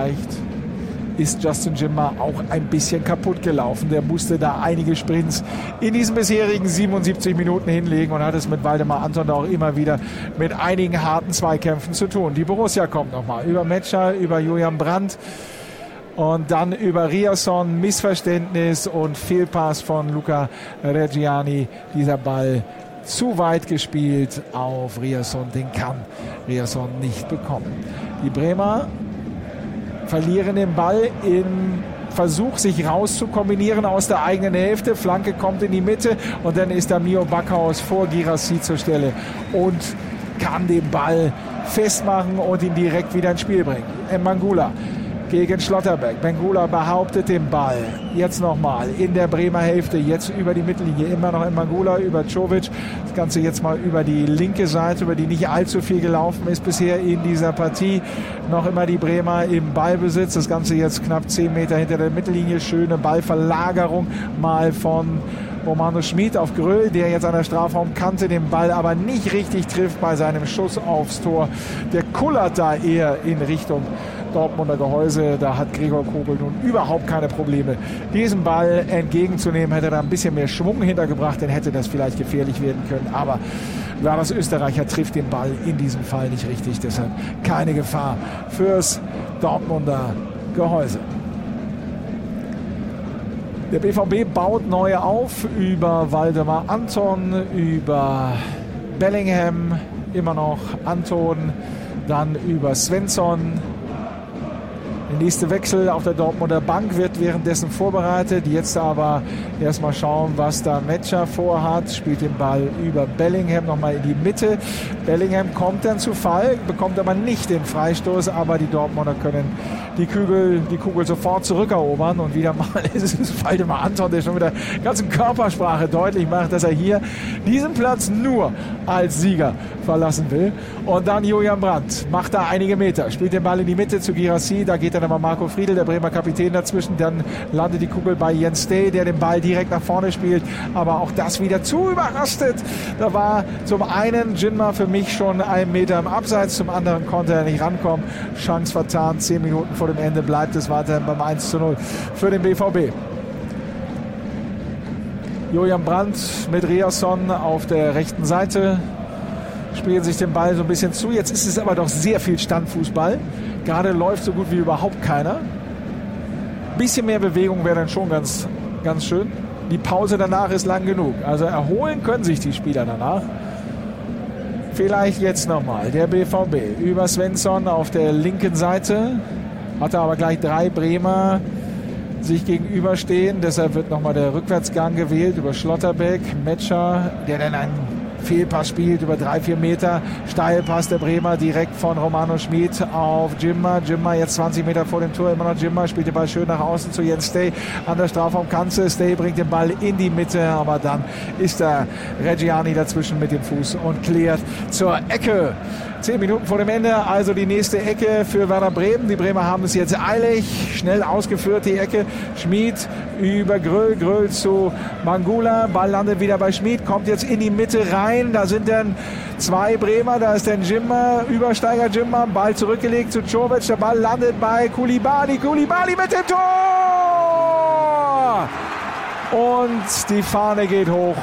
ist Justin Jimmer auch ein bisschen kaputt gelaufen. Der musste da einige Sprints in diesen bisherigen 77 Minuten hinlegen und hat es mit Waldemar Anton auch immer wieder mit einigen harten Zweikämpfen zu tun. Die Borussia kommt nochmal über Metscher, über Julian Brandt und dann über Riasson. Missverständnis und Fehlpass von Luca Reggiani. Dieser Ball zu weit gespielt auf Riasson. Den kann Riasson nicht bekommen. Die Bremer verlieren den Ball im Versuch, sich rauszukombinieren aus der eigenen Hälfte. Flanke kommt in die Mitte und dann ist da Mio Backhaus vor Guirassy zur Stelle und kann den Ball festmachen und ihn direkt wieder ins Spiel bringen. Mbangula gegen Schlotterbeck. Mbangula behauptet den Ball. Jetzt nochmal in der Bremer Hälfte. Jetzt über die Mittellinie. Immer noch Mbangula über Czovic. Das Ganze jetzt mal über die linke Seite, über die nicht allzu viel gelaufen ist bisher in dieser Partie. Noch immer die Bremer im Ballbesitz. Das Ganze jetzt knapp 10 Meter hinter der Mittellinie. Schöne Ballverlagerung mal von Romano Schmid auf Gröll, der jetzt an der Strafraumkante den Ball aber nicht richtig trifft bei seinem Schuss aufs Tor. Der kullert da eher in Richtung Dortmunder Gehäuse. Da hat Gregor Kobel nun überhaupt keine Probleme, diesen Ball entgegenzunehmen. Hätte da ein bisschen mehr Schwung hintergebracht, dann hätte das vielleicht gefährlich werden können. Aber Lars Österreicher trifft den Ball in diesem Fall nicht richtig. Deshalb keine Gefahr fürs Dortmunder Gehäuse. Der BVB baut neu auf über Waldemar Anton, über Bellingham, immer noch Anton, dann über Svensson. Der nächste Wechsel auf der Dortmunder Bank wird währenddessen vorbereitet. Jetzt aber erstmal schauen, was da Metscher vorhat. Spielt den Ball über Bellingham nochmal in die Mitte. Bellingham kommt dann zu Fall, bekommt aber nicht den Freistoß. Aber die Dortmunder können die Kugel sofort zurückerobern. Und wieder mal ist es Waldemar Anton, der schon mit der ganzen Körpersprache deutlich macht, dass er hier diesen Platz nur als Sieger verlassen will. Und dann Julian Brandt macht da einige Meter, spielt den Ball in die Mitte zu Guirassy. Da geht dann aber Marco Friedl, der Bremer Kapitän, dazwischen. Dann landet die Kugel bei Jens Steh, der den Ball direkt nach vorne spielt. Aber auch das wieder zu überrastet. Da war zum einen Jinma für mich schon 1 Meter im Abseits, zum anderen konnte er nicht rankommen. Chance vertan, 10 Minuten vor dem Ende bleibt es weiterhin beim 1:0 für den BVB. Julian Brandt mit Riasson auf der rechten Seite spielen sich den Ball so ein bisschen zu. Jetzt ist es aber doch sehr viel Standfußball. Gerade läuft so gut wie überhaupt keiner. Ein bisschen mehr Bewegung wäre dann schon ganz, ganz schön. Die Pause danach ist lang genug. Also erholen können sich die Spieler danach. Vielleicht jetzt nochmal der BVB über Svensson auf der linken Seite. Hatte aber gleich 3 Bremer sich gegenüberstehen. Deshalb wird nochmal der Rückwärtsgang gewählt über Schlotterbeck. Metscher, der dann einen Fehlpass spielt über 3-4 Meter. Steilpass der Bremer direkt von Romano Schmid auf Jimma. Jimma jetzt 20 Meter vor dem Tor. Immer noch Jimma, spielt den Ball schön nach außen zu Jens Steh an der Strafraumkante. Steh bringt den Ball in die Mitte, aber dann ist da Reggiani dazwischen mit dem Fuß und klärt zur Ecke. 10 Minuten vor dem Ende, also die nächste Ecke für Werder Bremen. Die Bremer haben es jetzt eilig, schnell ausgeführt, die Ecke. Schmid über Gröll zu Mbangula. Ball landet wieder bei Schmid, kommt jetzt in die Mitte rein. Da sind dann 2 Bremer, da ist dann Jimma, Übersteiger Jimma, Ball zurückgelegt zu Czovic. Der Ball landet bei Koulibaly. Koulibaly mit dem Tor! Und die Fahne geht hoch.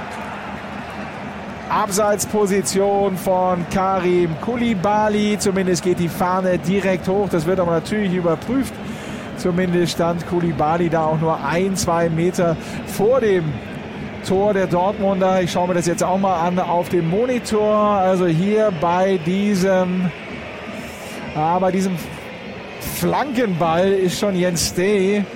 Abseitsposition von Karim Koulibaly. Zumindest geht die Fahne direkt hoch. Das wird aber natürlich überprüft. Zumindest stand Koulibaly da auch nur 1-2 Meter vor dem Tor der Dortmunder. Ich schaue mir das jetzt auch mal an auf dem Monitor. Also hier bei diesem Flankenball ist schon Jens Stay.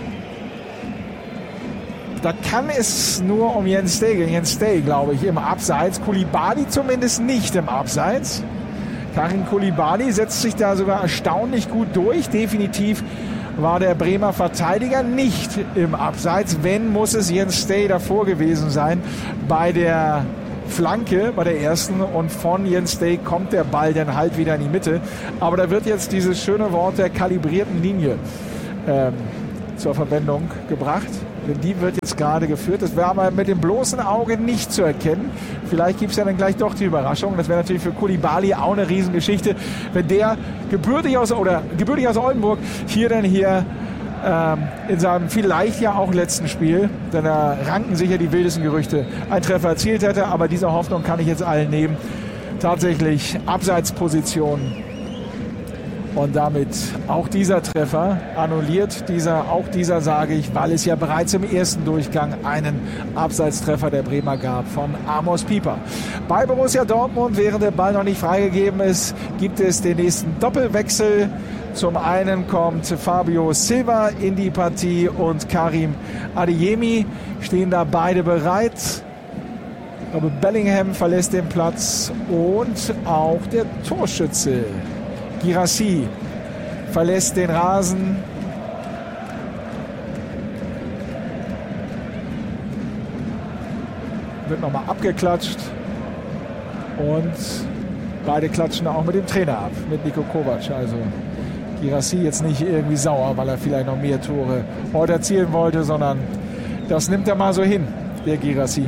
Da kann es nur um Jens Stay gehen. Jens Stay, glaube ich, im Abseits. Koulibaly zumindest nicht im Abseits. Karim Koulibaly setzt sich da sogar erstaunlich gut durch. Definitiv war der Bremer Verteidiger nicht im Abseits. Wenn, muss es Jens Stay davor gewesen sein bei der Flanke, bei der ersten. Und von Jens Stay kommt der Ball dann halt wieder in die Mitte. Aber da wird jetzt dieses schöne Wort der kalibrierten Linie zur Verwendung gebracht. Denn die wird jetzt gerade geführt. Das wäre aber mit dem bloßen Auge nicht zu erkennen. Vielleicht gibt es ja dann gleich doch die Überraschung. Das wäre natürlich für Koulibaly auch eine Riesengeschichte, wenn der gebürtig aus Oldenburg hier in seinem vielleicht ja auch letzten Spiel, denn da ranken sich ja die wildesten Gerüchte, einen Treffer erzielt hätte. Aber diese Hoffnung kann ich jetzt allen nehmen. Tatsächlich Abseitsposition. Und damit auch dieser Treffer annulliert. Auch dieser sage ich, weil es ja bereits im ersten Durchgang einen Abseitstreffer der Bremer gab von Amos Pieper. Bei Borussia Dortmund, während der Ball noch nicht freigegeben ist, gibt es den nächsten Doppelwechsel. Zum einen kommt Fabio Silva in die Partie und Karim Adeyemi stehen da beide bereit. Aber Bellingham verlässt den Platz und auch der Torschütze Guirassy verlässt den Rasen. Wird nochmal abgeklatscht. Und beide klatschen auch mit dem Trainer ab, mit Niko Kovac. Also Guirassy jetzt nicht irgendwie sauer, weil er vielleicht noch mehr Tore heute erzielen wollte, sondern das nimmt er mal so hin, der Guirassy.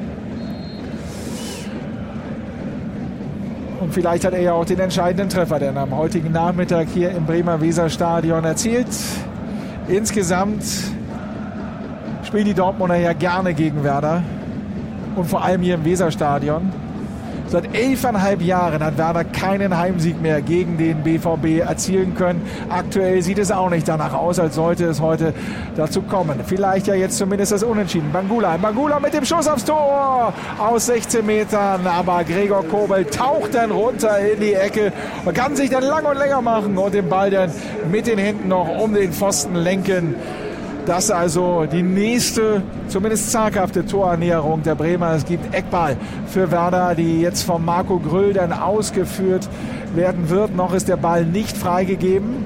Und vielleicht hat er ja auch den entscheidenden Treffer, denn am heutigen Nachmittag hier im Bremer Weserstadion erzielt. Insgesamt spielen die Dortmunder ja gerne gegen Werder und vor allem hier im Weserstadion. Seit 11,5 Jahren hat Werder keinen Heimsieg mehr gegen den BVB erzielen können. Aktuell sieht es auch nicht danach aus, als sollte es heute dazu kommen. Vielleicht ja jetzt zumindest das Unentschieden. Bangula mit dem Schuss aufs Tor aus 16 Metern. Aber Gregor Kobel taucht dann runter in die Ecke und kann sich dann lang und länger machen und den Ball dann mit den Händen noch um den Pfosten lenken. Das ist also die nächste, zumindest zaghafte Torannäherung der Bremer. Es gibt Eckball für Werder, die jetzt von Marco Grüll dann ausgeführt werden wird. Noch ist der Ball nicht freigegeben.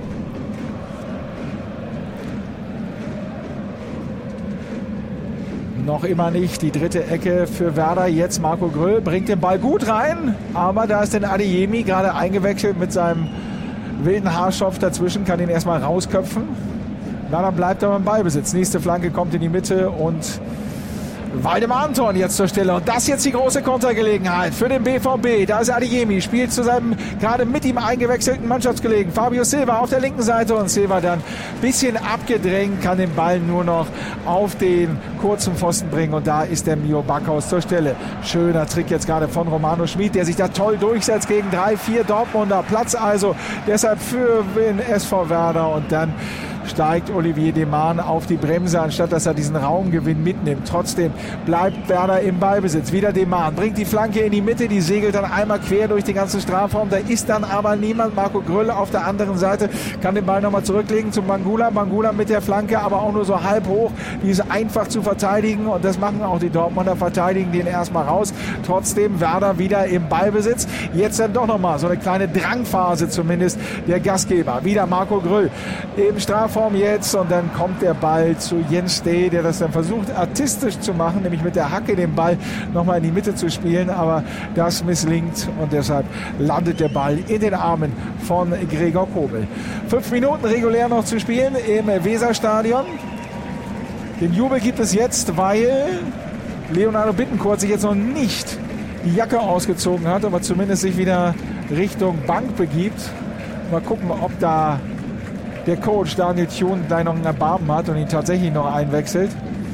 Noch immer nicht die dritte Ecke für Werder. Jetzt Marco Grüll bringt den Ball gut rein. Aber da ist dann Adeyemi gerade eingewechselt mit seinem wilden Haarschopf dazwischen. Kann ihn erstmal rausköpfen. Werder bleibt aber im Ballbesitz. Nächste Flanke kommt in die Mitte und Waldemar Anton jetzt zur Stelle. Und das jetzt die große Kontergelegenheit für den BVB. Da ist Adeyemi, spielt zu seinem gerade mit ihm eingewechselten Mannschaftskollegen Fabio Silva auf der linken Seite. Und Silva dann ein bisschen abgedrängt, kann den Ball nur noch auf den kurzen Pfosten bringen. Und da ist der Mio Backhaus zur Stelle. Schöner Trick jetzt gerade von Romano Schmid, der sich da toll durchsetzt gegen 3-4 Dortmunder. Platz also deshalb für den SV Werder. Und dann steigt Olivier Deman auf die Bremse, anstatt dass er diesen Raumgewinn mitnimmt. Trotzdem bleibt Werder im Ballbesitz. Wieder Deman, bringt die Flanke in die Mitte, die segelt dann einmal quer durch den ganzen Strafraum. Da ist dann aber niemand. Marco Grüll auf der anderen Seite kann den Ball nochmal zurücklegen zu Bangula. Bangula mit der Flanke, aber auch nur so halb hoch. Die ist einfach zu verteidigen und das machen auch die Dortmunder, verteidigen den erstmal raus. Trotzdem Werder wieder im Ballbesitz. Jetzt dann doch nochmal so eine kleine Drangphase zumindest der Gastgeber. Wieder Marco Grüll im Strafraum jetzt und dann kommt der Ball zu Jens Stay, der das dann versucht artistisch zu machen, nämlich mit der Hacke den Ball nochmal in die Mitte zu spielen, aber das misslingt und deshalb landet der Ball in den Armen von Gregor Kobel. 5 Minuten regulär noch zu spielen im Weserstadion. Den Jubel gibt es jetzt, weil Leonardo Bittencourt sich jetzt noch nicht die Jacke ausgezogen hat, aber zumindest sich wieder Richtung Bank begibt. Mal gucken, ob da der Coach Daniel Thun gleich noch einen Erbarmen hat und ihn tatsächlich noch einwechselt.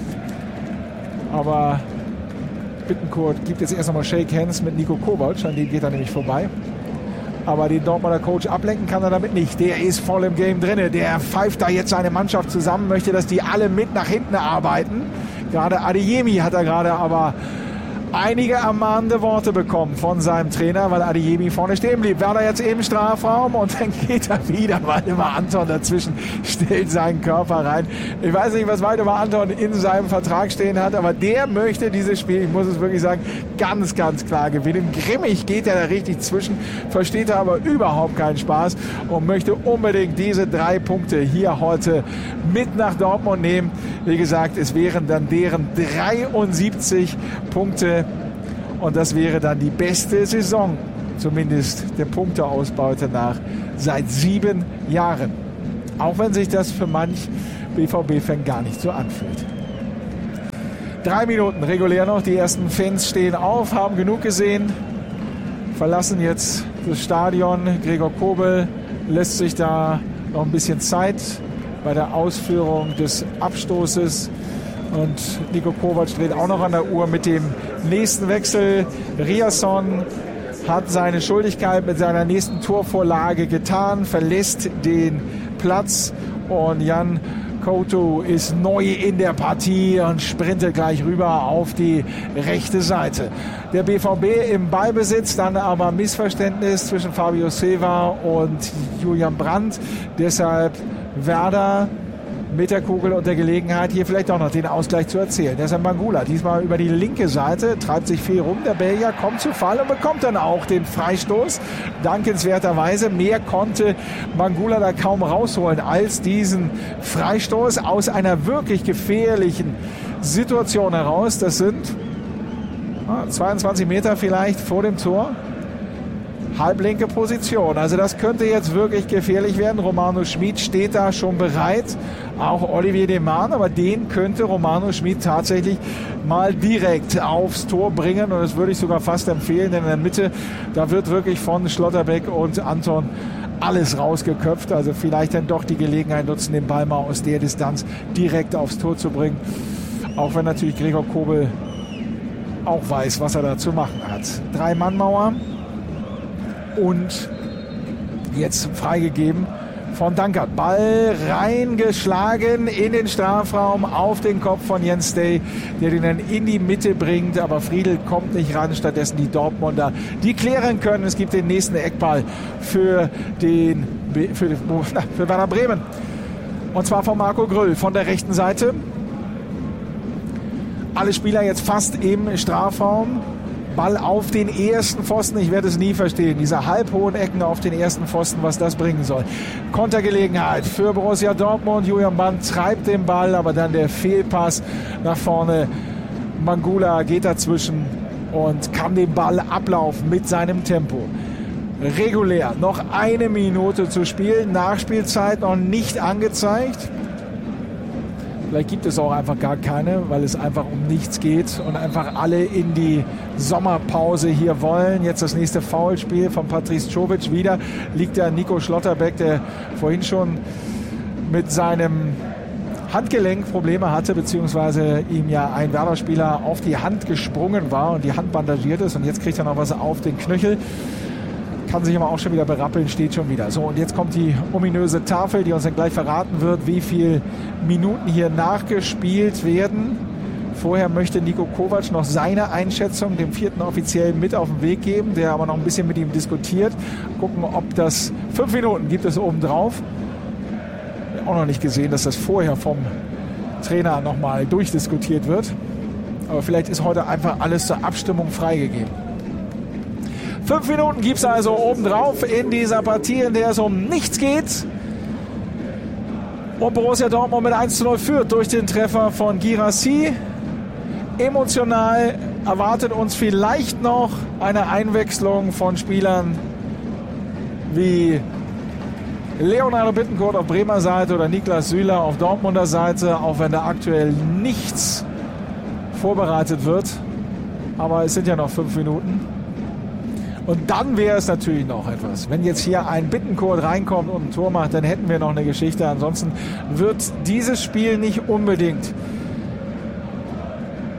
Aber Bittencourt gibt jetzt erst nochmal Shake Hands mit Niko Kovac, an dem geht er nämlich vorbei. Aber den Dortmunder Coach ablenken kann er damit nicht. Der ist voll im Game drin. Der pfeift da jetzt seine Mannschaft zusammen, möchte, dass die alle mit nach hinten arbeiten. Gerade Adeyemi hat er gerade aber einige ermahnende Worte bekommen von seinem Trainer, weil Adeyemi vorne stehen blieb. Werder jetzt im Strafraum und dann geht er wieder, weil immer Anton dazwischen stellt seinen Körper rein. Ich weiß nicht, was Waldemar Anton in seinem Vertrag stehen hat, aber der möchte dieses Spiel, ich muss es wirklich sagen, ganz, ganz klar gewinnen. Grimmig geht er da richtig zwischen, versteht er aber überhaupt keinen Spaß und möchte unbedingt diese 3 Punkte hier heute mit nach Dortmund nehmen. Wie gesagt, es wären dann deren 73 Punkte und das wäre dann die beste Saison, zumindest der Punkteausbeute nach, seit 7 Jahren. Auch wenn sich das für manch BVB-Fan gar nicht so anfühlt. 3 Minuten regulär noch, die ersten Fans stehen auf, haben genug gesehen, verlassen jetzt das Stadion. Gregor Kobel lässt sich da noch ein bisschen Zeit bei der Ausführung des Abstoßes. Und Niko Kovac dreht auch noch an der Uhr mit dem nächsten Wechsel. Riasson hat seine Schuldigkeit mit seiner nächsten Torvorlage getan, verlässt den Platz und Jan Couto ist neu in der Partie und sprintet gleich rüber auf die rechte Seite. Der BVB im Ballbesitz, dann aber Missverständnis zwischen Fabio Silva und Julian Brandt. Deshalb Werder mit der Kugel und der Gelegenheit, hier vielleicht auch noch den Ausgleich zu erzielen. Deshalb Bangula, diesmal über die linke Seite, treibt sich viel rum. Der Belgier kommt zu Fall und bekommt dann auch den Freistoß. Dankenswerterweise, mehr konnte Bangula da kaum rausholen als diesen Freistoß aus einer wirklich gefährlichen Situation heraus. Das sind 22 Meter vielleicht vor dem Tor. Halblinke Position. Also das könnte jetzt wirklich gefährlich werden. Romano Schmid steht da schon bereit. Auch Olivier Deman, aber den könnte Romano Schmid tatsächlich mal direkt aufs Tor bringen. Und das würde ich sogar fast empfehlen, denn in der Mitte, da wird wirklich von Schlotterbeck und Anton alles rausgeköpft. Also vielleicht dann doch die Gelegenheit nutzen, den Ball mal aus der Distanz direkt aufs Tor zu bringen. Auch wenn natürlich Gregor Kobel auch weiß, was er da zu machen hat. 3-Mann-Mauer. Und jetzt freigegeben von Dankert. Ball reingeschlagen in den Strafraum auf den Kopf von Jens Day, der den dann in die Mitte bringt. Aber Friedl kommt nicht ran. Stattdessen die Dortmunder, die klären können. Es gibt den nächsten Eckball für Werder Bremen. Und zwar von Marco Grüll von der rechten Seite. Alle Spieler jetzt fast im Strafraum. Ball auf den ersten Pfosten, ich werde es nie verstehen, diese halbhohen Ecken auf den ersten Pfosten, was das bringen soll. Kontergelegenheit für Borussia Dortmund, Julian Brandt treibt den Ball, aber dann der Fehlpass nach vorne. Bangula geht dazwischen und kann den Ball ablaufen mit seinem Tempo. Regulär, noch 1 Minute zu spielen, Nachspielzeit noch nicht angezeigt. Vielleicht gibt es auch einfach gar keine, weil es einfach um nichts geht und einfach alle in die Sommerpause hier wollen. Jetzt das nächste Foulspiel von Patrice Czovic. Wieder liegt da Nico Schlotterbeck, der vorhin schon mit seinem Handgelenk Probleme hatte, beziehungsweise ihm ja ein Werder-Spieler auf die Hand gesprungen war und die Hand bandagiert ist. Und jetzt kriegt er noch was auf den Knöchel. Kann sich aber auch schon wieder berappeln, steht schon wieder. So, und jetzt kommt die ominöse Tafel, die uns dann gleich verraten wird, wie viele Minuten hier nachgespielt werden. Vorher möchte Niko Kovac noch seine Einschätzung dem 4. Offiziellen mit auf den Weg geben, der aber noch ein bisschen mit ihm diskutiert. Gucken, ob das 5 Minuten gibt es obendrauf. Auch noch nicht gesehen, dass das vorher vom Trainer nochmal durchdiskutiert wird. Aber vielleicht ist heute einfach alles zur Abstimmung freigegeben. 5 Minuten gibt es also obendrauf in dieser Partie, in der es um nichts geht. Und Borussia Dortmund mit 1:0 führt durch den Treffer von Guirassy. Emotional erwartet uns vielleicht noch eine Einwechslung von Spielern wie Leonardo Bittencourt auf Bremer Seite oder Niklas Süle auf Dortmunder Seite, auch wenn da aktuell nichts vorbereitet wird. Aber es sind ja noch 5 Minuten. Und dann wäre es natürlich noch etwas. Wenn jetzt hier ein Bittencourt reinkommt und ein Tor macht, dann hätten wir noch eine Geschichte. Ansonsten wird dieses Spiel nicht unbedingt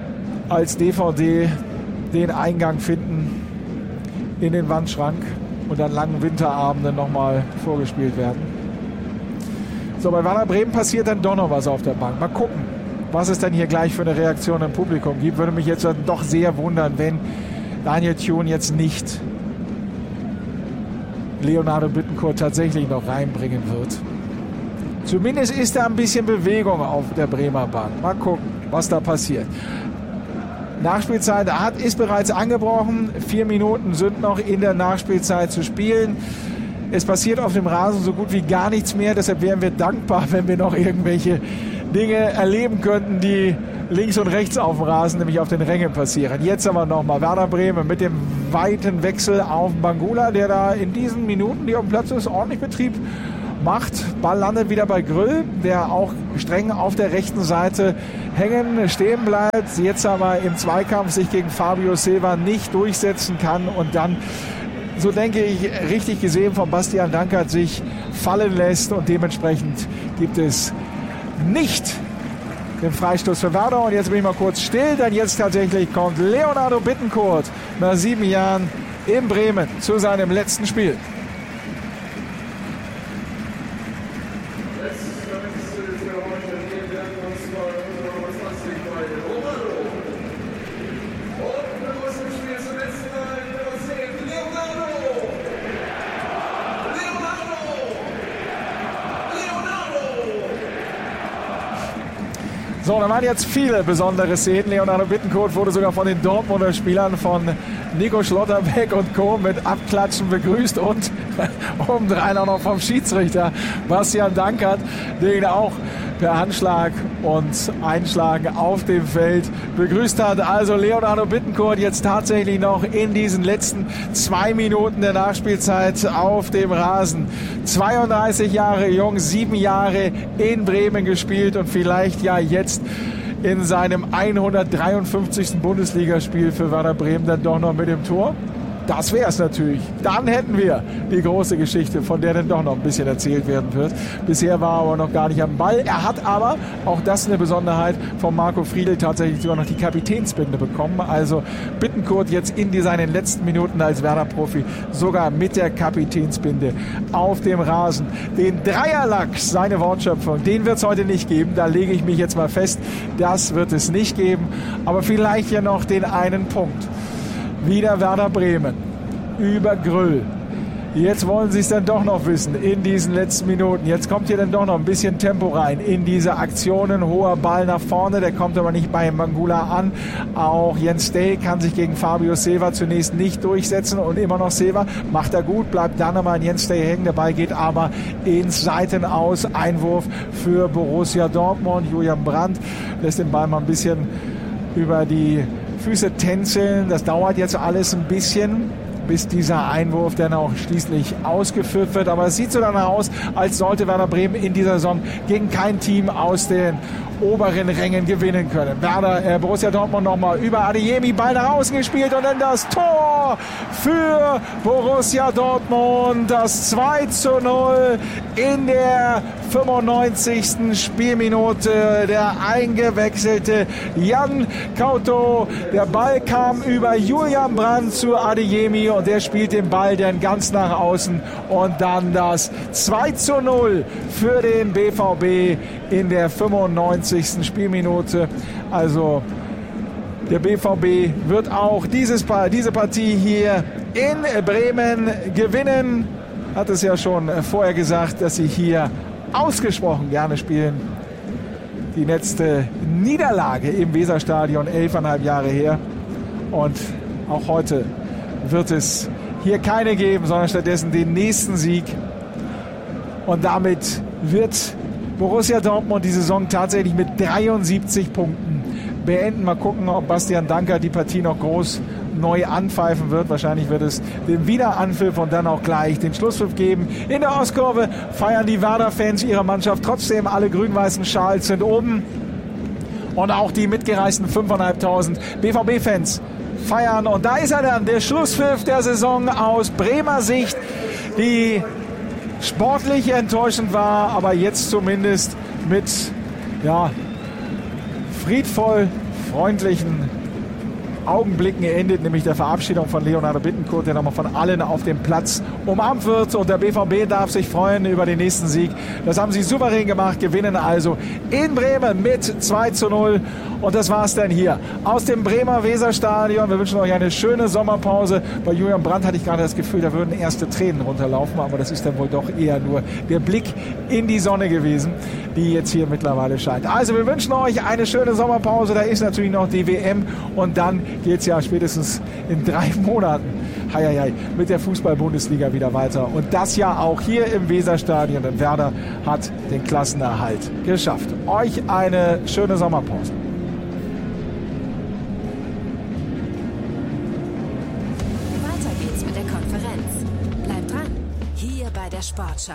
als DVD den Eingang finden in den Wandschrank. und an langen Winterabenden nochmal vorgespielt werden. So, bei Werder Bremen passiert dann doch noch was auf der Bank. Mal gucken, was es dann hier gleich für eine Reaktion im Publikum gibt. Würde mich jetzt doch sehr wundern, wenn Daniel Thun jetzt nicht Leonardo Bittencourt tatsächlich noch reinbringen wird. Zumindest ist da ein bisschen Bewegung auf der Bremer Bank. Mal gucken, was da passiert. Nachspielzeit ist bereits angebrochen. 4 Minuten sind noch in der Nachspielzeit zu spielen. Es passiert auf dem Rasen so gut wie gar nichts mehr. Deshalb wären wir dankbar, wenn wir noch irgendwelche Dinge erleben könnten, die links und rechts auf dem Rasen, nämlich auf den Rängen passieren. Jetzt aber nochmal Werder Bremen mit dem weiten Wechsel auf Bangula, der da in diesen Minuten, die auf dem Platz ist, ordentlich Betrieb macht. Ball landet wieder bei Grüll, der auch streng auf der rechten Seite stehen bleibt. Jetzt aber im Zweikampf sich gegen Fabio Silva nicht durchsetzen kann und dann, so denke ich, richtig gesehen von Bastian Dankert sich fallen lässt und dementsprechend gibt es nicht den Freistoß für Werder. Und jetzt bin ich mal kurz still, denn jetzt tatsächlich kommt Leonardo Bittencourt nach 7 Jahren in Bremen zu seinem letzten Spiel. So, da waren jetzt viele besondere Szenen. Leonardo Bittencourt wurde sogar von den Dortmunder Spielern von Nico Schlotterbeck und Co. mit Abklatschen begrüßt und obendrein auch noch vom Schiedsrichter Bastian Dankert, den ihn auch per Handschlag und Einschlagen auf dem Feld begrüßt hat. Also Leonardo Bittencourt jetzt tatsächlich noch in diesen letzten 2 Minuten der Nachspielzeit auf dem Rasen. 32 Jahre jung, 7 Jahre in Bremen gespielt und vielleicht ja jetzt in seinem 153. Bundesligaspiel für Werder Bremen dann doch noch mit dem Tor. Das wäre es natürlich. Dann hätten wir die große Geschichte, von der dann doch noch ein bisschen erzählt werden wird. Bisher war er aber noch gar nicht am Ball. Er hat aber, auch das eine Besonderheit, von Marco Friedl tatsächlich sogar noch die Kapitänsbinde bekommen. Also Bittencourt jetzt in seinen letzten Minuten als Werder-Profi sogar mit der Kapitänsbinde auf dem Rasen. Den Dreierlachs, seine Wortschöpfung, den wird es heute nicht geben. Da lege ich mich jetzt mal fest, das wird es nicht geben. Aber vielleicht ja noch den einen Punkt. Wieder Werder Bremen über Grüll. Jetzt wollen sie es dann doch noch wissen in diesen letzten Minuten. Jetzt kommt hier dann doch noch ein bisschen Tempo rein in diese Aktionen. Hoher Ball nach vorne, der kommt aber nicht bei Bangula an. Auch Jens Day kann sich gegen Fabio Silva zunächst nicht durchsetzen und immer noch Silva macht er gut, bleibt dann aber an Jens Day hängen. Der Ball geht aber ins Seitenaus. Einwurf für Borussia Dortmund. Julian Brandt lässt den Ball mal ein bisschen über die Füße tänzeln. Das dauert jetzt alles ein bisschen, bis dieser Einwurf dann auch schließlich ausgeführt wird. Aber es sieht so danach aus, als sollte Werder Bremen in dieser Saison gegen kein Team aus den oberen Rängen gewinnen können. Borussia Dortmund nochmal über Adeyemi, Ball nach außen gespielt und dann das Tor für Borussia Dortmund. Das 2:0 in der 95. Spielminute. Der eingewechselte Jan Kauto. Der Ball kam über Julian Brandt zu Adeyemi und der spielt den Ball dann ganz nach außen. Und dann das 2:0 für den BVB in der 95. Spielminute. Also der BVB wird auch diese Partie hier in Bremen gewinnen. Hat es ja schon vorher gesagt, dass sie hier ausgesprochen gerne spielen. Die letzte Niederlage im Weserstadion 11,5 Jahre her. Und auch heute wird es hier keine geben, sondern stattdessen den nächsten Sieg. Und damit wird Borussia Dortmund die Saison tatsächlich mit 73 Punkten beenden. Mal gucken, ob Bastian Dankert die Partie noch groß neu anpfeifen wird. Wahrscheinlich wird es den Wiederanpfiff und dann auch gleich den Schlusspfiff geben. In der Ostkurve feiern die Werder-Fans ihrer Mannschaft trotzdem. Alle grün-weißen Schals sind oben. Und auch die mitgereisten 5.500 BVB-Fans feiern. Und da ist er dann, der Schlusspfiff der Saison aus Bremer Sicht, die sportlich enttäuschend war, aber jetzt zumindest mit friedvoll freundlichen Augenblicken endet, nämlich der Verabschiedung von Leonardo Bittencourt, der nochmal von allen auf dem Platz umarmt wird. Und der BVB darf sich freuen über den nächsten Sieg. Das haben sie souverän gemacht, gewinnen also in Bremen mit 2:0. Und das war's dann hier aus dem Bremer Weserstadion. Wir wünschen euch eine schöne Sommerpause. Bei Julian Brandt hatte ich gerade das Gefühl, da würden erste Tränen runterlaufen, aber das ist dann wohl doch eher nur der Blick in die Sonne gewesen, die jetzt hier mittlerweile scheint. Also wir wünschen euch eine schöne Sommerpause. Da ist natürlich noch die WM und dann geht's ja spätestens in 3 Monaten mit der Fußball-Bundesliga wieder weiter. Und das ja auch hier im Weserstadion, denn Werder hat den Klassenerhalt geschafft. Euch eine schöne Sommerpause. Weiter geht's mit der Konferenz. Bleibt dran, hier bei der Sportschau.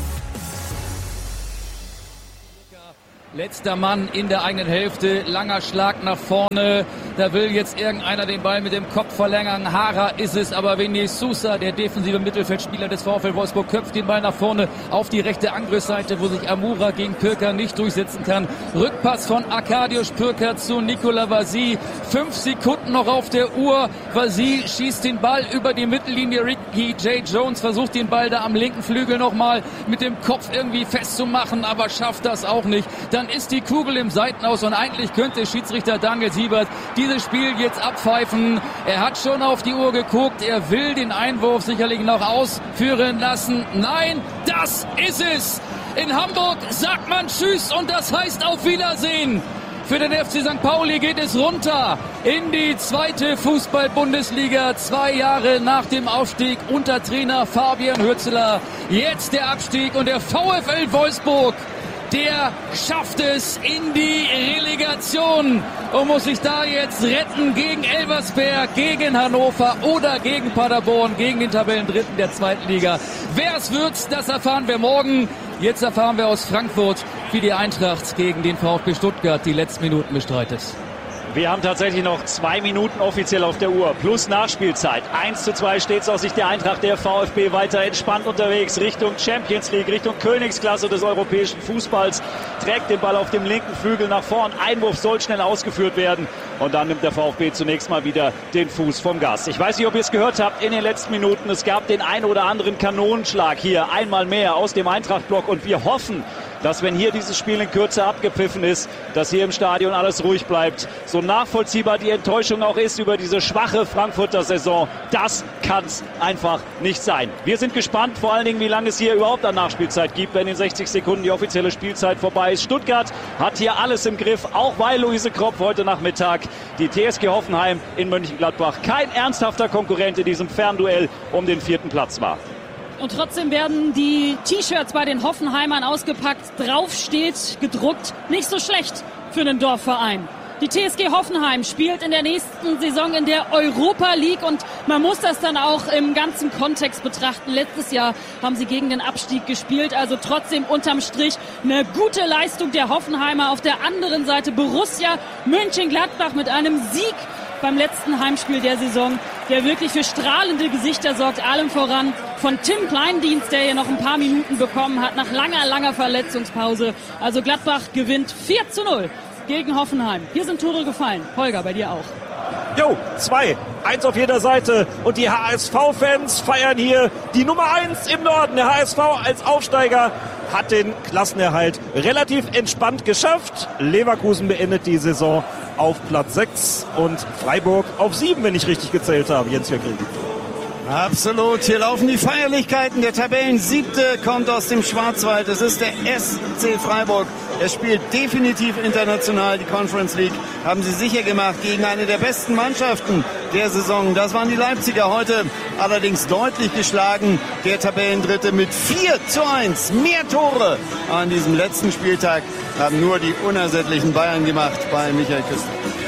Letzter Mann in der eigenen Hälfte, langer Schlag nach vorne, da will jetzt irgendeiner den Ball mit dem Kopf verlängern. Hara ist es, aber Vinicius Sousa, der defensive Mittelfeldspieler des VfL Wolfsburg, köpft den Ball nach vorne auf die rechte Angriffsseite, wo sich Amoura gegen Pürker nicht durchsetzen kann. Rückpass von Arkadiusz Pürker zu Nikola Vasi. 5 Sekunden noch auf der Uhr. Vasi schießt den Ball über die Mittellinie. Ricky J. Jones versucht den Ball da am linken Flügel nochmal mit dem Kopf irgendwie festzumachen, aber schafft das auch nicht. Dann ist die Kugel im Seitenaus und eigentlich könnte Schiedsrichter Daniel Siebert dieses Spiel jetzt abpfeifen. Er hat schon auf die Uhr geguckt, er will den Einwurf sicherlich noch ausführen lassen. Nein, das ist es! In Hamburg sagt man Tschüss und das heißt auf Wiedersehen. Für den FC St. Pauli geht es runter in die 2. Fußball-Bundesliga. 2 Jahre nach dem Aufstieg unter Trainer Fabian Hürzeler. Jetzt der Abstieg und der VfL Wolfsburg, der schafft es in die Relegation und muss sich da jetzt retten gegen Elversberg, gegen Hannover oder gegen Paderborn, gegen den Tabellendritten der 2. Liga. Wer es wird, das erfahren wir morgen. Jetzt erfahren wir aus Frankfurt, wie die Eintracht gegen den VfB Stuttgart die letzten Minuten bestreitet. Wir haben tatsächlich noch 2 Minuten offiziell auf der Uhr, plus Nachspielzeit. 1:2 steht es aus Sicht der Eintracht. Der VfB weiter entspannt unterwegs Richtung Champions League, Richtung Königsklasse des europäischen Fußballs. Trägt den Ball auf dem linken Flügel nach vorn. Einwurf soll schnell ausgeführt werden. Und dann nimmt der VfB zunächst mal wieder den Fuß vom Gas. Ich weiß nicht, ob ihr es gehört habt in den letzten Minuten. Es gab den ein oder anderen Kanonenschlag hier einmal mehr aus dem Eintracht-Block. Und wir hoffen, dass wenn hier dieses Spiel in Kürze abgepfiffen ist, dass hier im Stadion alles ruhig bleibt. So nachvollziehbar die Enttäuschung auch ist über diese schwache Frankfurter Saison, das kann es einfach nicht sein. Wir sind gespannt, vor allen Dingen, wie lange es hier überhaupt an Nachspielzeit gibt, wenn in 60 Sekunden die offizielle Spielzeit vorbei ist. Stuttgart hat hier alles im Griff, auch weil Luise Kropp heute Nachmittag die TSG Hoffenheim in Mönchengladbach kein ernsthafter Konkurrent in diesem Fernduell um den 4. Platz war. Und trotzdem werden die T-Shirts bei den Hoffenheimern ausgepackt. Drauf steht gedruckt, nicht so schlecht für einen Dorfverein. Die TSG Hoffenheim spielt in der nächsten Saison in der Europa League und man muss das dann auch im ganzen Kontext betrachten. Letztes Jahr haben sie gegen den Abstieg gespielt, also trotzdem unterm Strich eine gute Leistung der Hoffenheimer. Auf der anderen Seite Borussia Mönchengladbach mit einem Sieg beim letzten Heimspiel der Saison, der wirklich für strahlende Gesichter sorgt, allem voran von Tim Kleindienst, der hier noch ein paar Minuten bekommen hat, nach langer Verletzungspause. Also Gladbach gewinnt 4:0 gegen Hoffenheim. Hier sind Tore gefallen. Holger, bei dir auch. Jo, 2. 1 auf jeder Seite. Und die HSV-Fans feiern hier die Nummer 1 im Norden. Der HSV als Aufsteiger hat den Klassenerhalt relativ entspannt geschafft. Leverkusen beendet die Saison auf Platz 6 und Freiburg auf 7, wenn ich richtig gezählt habe. Jens Jörg. Absolut, hier laufen die Feierlichkeiten. Der Tabellen-7. kommt aus dem Schwarzwald. Es ist der SC Freiburg. Er spielt definitiv international. Die Conference League haben sie sicher gemacht gegen eine der besten Mannschaften der Saison. Das waren die Leipziger, heute allerdings deutlich geschlagen. Der Tabellendritte mit 4:1. Mehr Tore an diesem letzten Spieltag haben nur die unersättlichen Bayern gemacht bei Michael Küster.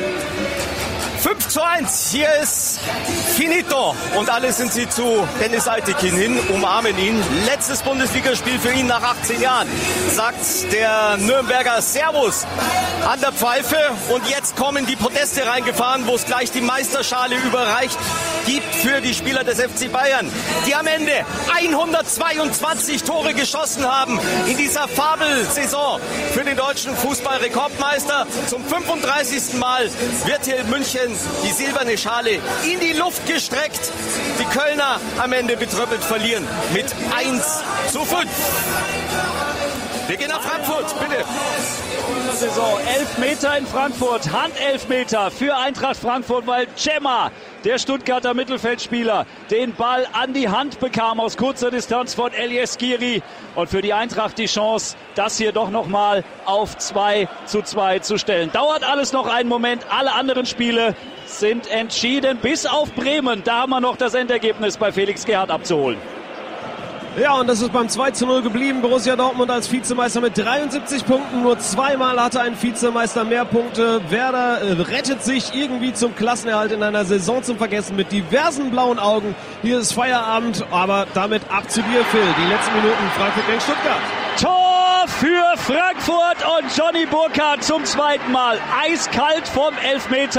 5:1, hier ist Finito und alle sind sie zu Dennis Altekin hin, umarmen ihn. Letztes Bundesligaspiel für ihn nach 18 Jahren, sagt der Nürnberger Servus an der Pfeife. Und jetzt kommen die Proteste reingefahren, wo es gleich die Meisterschale überreicht gibt für die Spieler des FC Bayern, die am Ende 122 Tore geschossen haben in dieser Fabelsaison für den deutschen Fußballrekordmeister. Zum 35. Mal wird hier in München die silberne Schale in die Luft gestreckt. Die Kölner am Ende betröppelt verlieren mit 1:5. Wir gehen nach Frankfurt, bitte. Saison 11 Meter in Frankfurt, Handelfmeter für Eintracht Frankfurt, weil Cema, der Stuttgarter Mittelfeldspieler, den Ball an die Hand bekam aus kurzer Distanz von Elias Skiri. Und für die Eintracht die Chance, das hier doch nochmal auf 2:2 zu stellen. Dauert alles noch einen Moment, alle anderen Spiele sind entschieden, bis auf Bremen. Da haben wir noch das Endergebnis bei Felix Gerhardt abzuholen. Ja, und das ist beim 2:0 geblieben. Borussia Dortmund als Vizemeister mit 73 Punkten. Nur zweimal hatte ein Vizemeister mehr Punkte. Werder rettet sich irgendwie zum Klassenerhalt in einer Saison zum Vergessen mit diversen blauen Augen. Hier ist Feierabend, aber damit ab zu dir, Phil. Die letzten Minuten Frankfurt gegen Stuttgart. Tor für Frankfurt und Johnny Burkhardt zum zweiten Mal. Eiskalt vom Elfmeter.